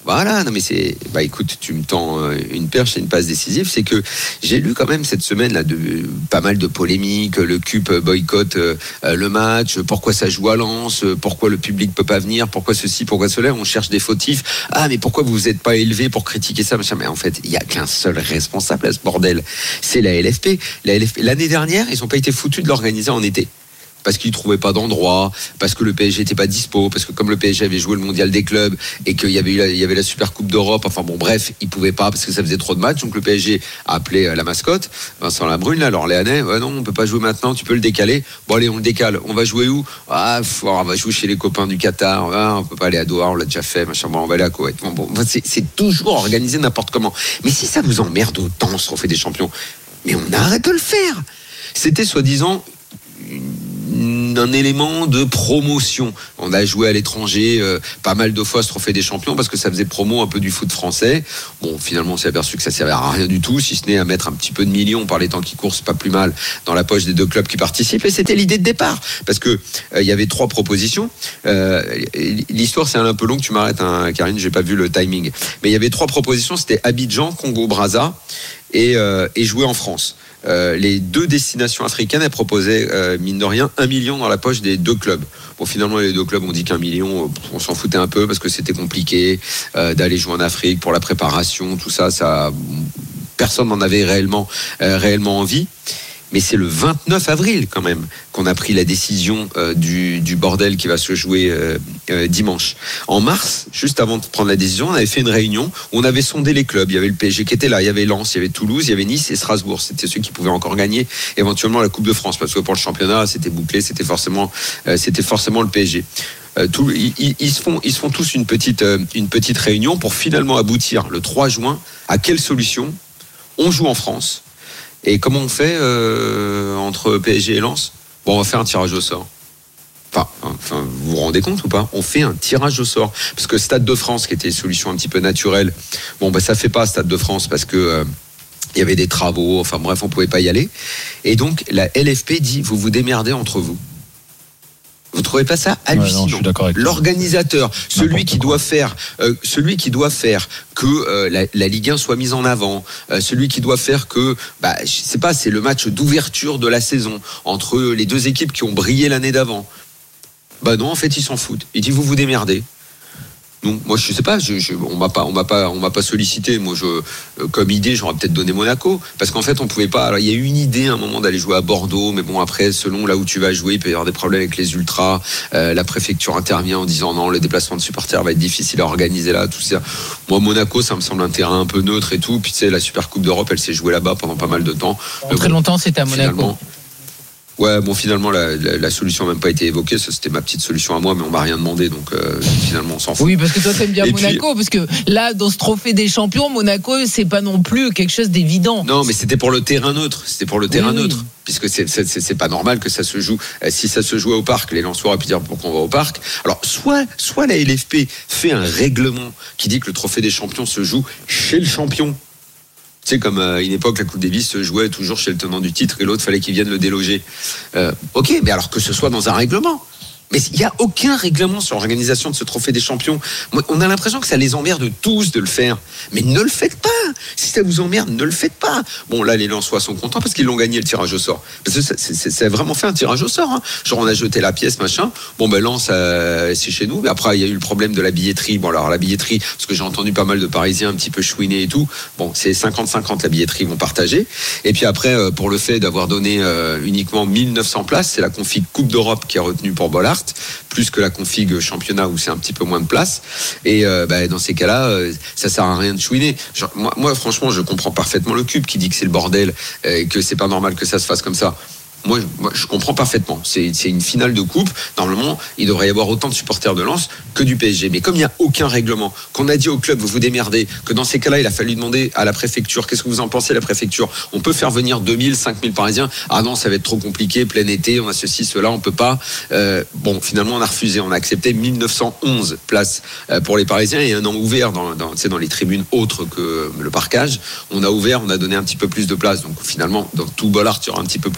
Voilà, non mais écoute, tu me tends une perche et une passe décisive, c'est que j'ai lu quand même cette semaine là pas mal de polémiques, le CUP boycotte le match, pourquoi ça joue à Lens, pourquoi le public peut pas venir, pourquoi ceci, pourquoi cela, on cherche des fautifs. Ah mais pourquoi vous vous êtes pas élevé pour critiquer ça, machin. Mais en fait, il y a qu'un seul responsable à ce bordel, c'est la LFP. L'année dernière, ils ont pas été foutus de l'organiser en été. Parce qu'ils ne trouvaient pas d'endroit, parce que le PSG n'était pas dispo, parce que comme le PSG avait joué le mondial des clubs et qu'il y avait la Super Coupe d'Europe, enfin bon bref, ils ne pouvaient pas parce que ça faisait trop de matchs. Donc le PSG a appelé la mascotte, Vincent Labrune, là, l'Orléanais. Non, on ne peut pas jouer maintenant, tu peux le décaler. Bon allez, on le décale. On va jouer où? On va jouer chez les copains du Qatar. On ne peut pas aller à Doha, on l'a déjà fait, machin. Bon, on va aller à Koweït. Bon, c'est toujours organisé n'importe comment. Mais si ça vous emmerde autant, ce trophée des champions, mais on arrête de le faire. C'était soi-disant un élément de promotion. On a joué à l'étranger pas mal de fois ce trophée des champions parce que ça faisait promo un peu du foot français. Bon, finalement, on s'est aperçu que ça servait à rien du tout, si ce n'est à mettre un petit peu de millions par les temps qui courent, c'est pas plus mal, dans la poche des deux clubs qui participent. Et c'était l'idée de départ. Parce que il y avait 3 propositions. L'histoire, c'est un peu long, tu m'arrêtes, hein, Karine, j'ai pas vu le timing. Mais il y avait 3 propositions, c'était Abidjan, Congo-Brazza et jouer en France. Les 2 destinations africaines, elles proposaient, mine de rien, 1 million dans la poche des 2 clubs. Bon, finalement, les 2 clubs ont dit qu'1 million, on s'en foutait un peu parce que c'était compliqué d'aller jouer en Afrique pour la préparation, tout ça, personne n'en avait réellement envie. Mais c'est le 29 avril quand même qu'on a pris la décision du bordel qui va se jouer dimanche. En mars, juste avant de prendre la décision, on avait fait une réunion où on avait sondé les clubs. Il y avait le PSG qui était là, il y avait Lens, il y avait Toulouse, il y avait Nice et Strasbourg. C'était ceux qui pouvaient encore gagner éventuellement la Coupe de France parce que pour le championnat, c'était bouclé, c'était forcément le PSG. Ils se font tous une petite réunion pour finalement aboutir le 3 juin à quelle solution on joue en France. Et comment on fait entre PSG et Lens? Bon, on va faire un tirage au sort. Enfin, vous vous rendez compte ou pas? On fait un tirage au sort. Parce que Stade de France, qui était une solution un petit peu naturelle, ça fait pas Stade de France parce que il y avait des travaux, enfin bref, on pouvait pas y aller. Et donc, la LFP dit, vous vous démerdez entre vous. Vous trouvez pas ça hallucinant? Je suis d'accord avec l'organisateur, celui qui doit faire que la Ligue 1 soit mise en avant, celui qui doit faire que, je sais pas, c'est le match d'ouverture de la saison entre les 2 équipes qui ont brillé l'année d'avant. Non, en fait, ils s'en foutent. Il dit, vous vous démerdez. Donc, moi, je sais pas, on m'a pas sollicité. Moi, comme idée, j'aurais peut-être donné Monaco. Parce qu'en fait, on pouvait pas. Alors, il y a eu une idée à un moment d'aller jouer à Bordeaux. Mais bon, après, selon là où tu vas jouer, il peut y avoir des problèmes avec les ultras. La préfecture intervient en disant non, le déplacement de supporters va être difficile à organiser là, tout ça. Moi, Monaco, ça me semble un terrain un peu neutre et tout. Puis, tu sais, la Super Coupe d'Europe, elle s'est jouée là-bas pendant pas mal de temps. Très longtemps, c'était à Monaco. Ouais, finalement, la solution n'a même pas été évoquée. Ça, c'était ma petite solution à moi, mais on m'a rien demandé. Donc, finalement, on s'en fout. Oui, parce que toi, t'aimes bien Monaco. Parce que là, dans ce trophée des champions, Monaco, c'est pas non plus quelque chose d'évident. Non, mais c'était pour le terrain neutre. Puisque c'est pas normal que ça se joue. Si ça se jouait au parc, les Lensois auraient pu dire pourquoi on va au parc. Alors, soit la LFP fait un règlement qui dit que le trophée des champions se joue chez le champion. Tu sais, comme à une époque, la Coupe Davis se jouait toujours chez le tenant du titre et l'autre, fallait qu'il vienne le déloger. Ok, mais alors que ce soit dans un règlement. Mais il n'y a aucun règlement sur l'organisation de ce trophée des champions. On a l'impression que ça les emmerde tous de le faire. Mais ne le faites pas. Si ça vous emmerde, ne le faites pas. Bon, là, les Lensois sont contents parce qu'ils l'ont gagné, le tirage au sort. Parce que ça a vraiment fait un tirage au sort. Hein. Genre, on a jeté la pièce, machin. Bon, Lens, c'est chez nous. Mais après, il y a eu le problème de la billetterie. Bon, alors, la billetterie, parce que j'ai entendu pas mal de Parisiens un petit peu chouiner et tout. Bon, c'est 50-50 la billetterie, ils vont partager. Et puis après, pour le fait d'avoir donné uniquement 1900 places, c'est la config Coupe d'Europe qui a retenu pour Bollard. Plus que la config championnat où c'est un petit peu moins de place. Et dans ces cas-là, ça sert à rien de chouiner. Genre, moi, franchement, je comprends parfaitement le CUP qui dit que c'est le bordel et que c'est pas normal que ça se fasse comme ça. Moi, je comprends parfaitement. C'est une finale de coupe. Normalement, il devrait y avoir autant de supporters de Lens que du PSG. Mais comme il n'y a aucun règlement, qu'on a dit au club, vous vous démerdez, que dans ces cas-là, il a fallu demander à la préfecture, qu'est-ce que vous en pensez, la préfecture? On peut faire venir 2000, 5000 Parisiens. Ah non, ça va être trop compliqué, plein été, on a ceci, cela, on peut pas. Finalement, on a refusé. On a accepté 1911 places pour les Parisiens et un an ouvert dans les tribunes autres que le parquage. On a ouvert, on a donné un petit peu plus de place. Donc finalement, dans tout Bollard, il y aura un petit peu plus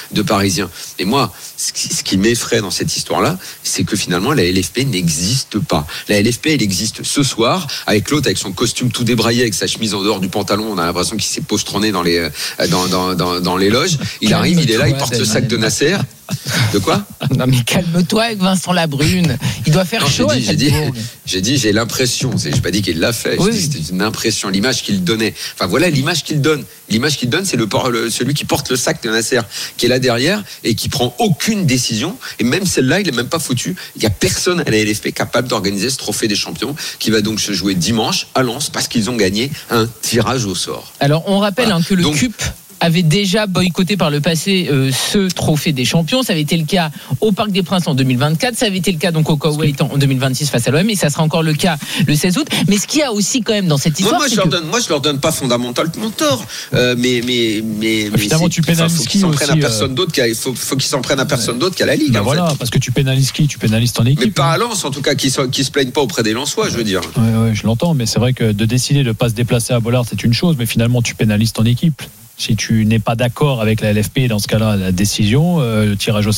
Parisiens. Et moi, ce qui m'effraie dans cette histoire-là, c'est que finalement, la LFP n'existe pas. La LFP, elle existe ce soir, avec l'autre, avec son costume tout débraillé, avec sa chemise en dehors du pantalon. On a l'impression qu'il s'est postronné dans les loges. Il arrive, il est là, il porte le sac de Nasser. De quoi ? Non mais calme-toi avec Vincent Labrune. Il doit faire chaud. J'ai dit, j'ai l'impression. J'ai pas dit qu'il l'a fait. Oui. J'ai dit c'était une impression, l'image qu'il donnait. Enfin voilà l'image qu'il donne. L'image qu'il donne, c'est celui qui porte le sac de Nasser, qui est là derrière et qui prend aucune décision. Et même celle-là, il est même pas foutu. Il y a personne à la LFP capable d'organiser ce trophée des champions qui va donc se jouer dimanche à Lens parce qu'ils ont gagné un tirage au sort. Alors on rappelle que le CUP avait déjà boycotté par le passé ce trophée des champions. Ça avait été le cas au Parc des Princes en 2024. Ça avait été le cas donc au Koweït en 2026 face à l'OM. Et ça sera encore le cas le 16 août. Mais ce qu'il y a aussi quand même dans cette histoire... Moi, je leur donne pas fondamentalement tort. Mais finalement, tu pénalises faut qu'ils s'en prennent à personne d'autre. Faut qu'ils s'en prennent à personne d'autre qu'à la Ligue. Voilà, parce que tu pénalises qui ? Tu pénalises ton équipe. Mais pas à Lens, en tout cas, qui se plaignent pas auprès des Lensois, je veux dire. Ouais, je l'entends. Mais c'est vrai que de décider de pas se déplacer à Bollaert, c'est une chose. Mais finalement, tu pénalises ton équipe. Si tu n'es pas d'accord avec la LFP, dans ce cas-là, la décision, le tirage au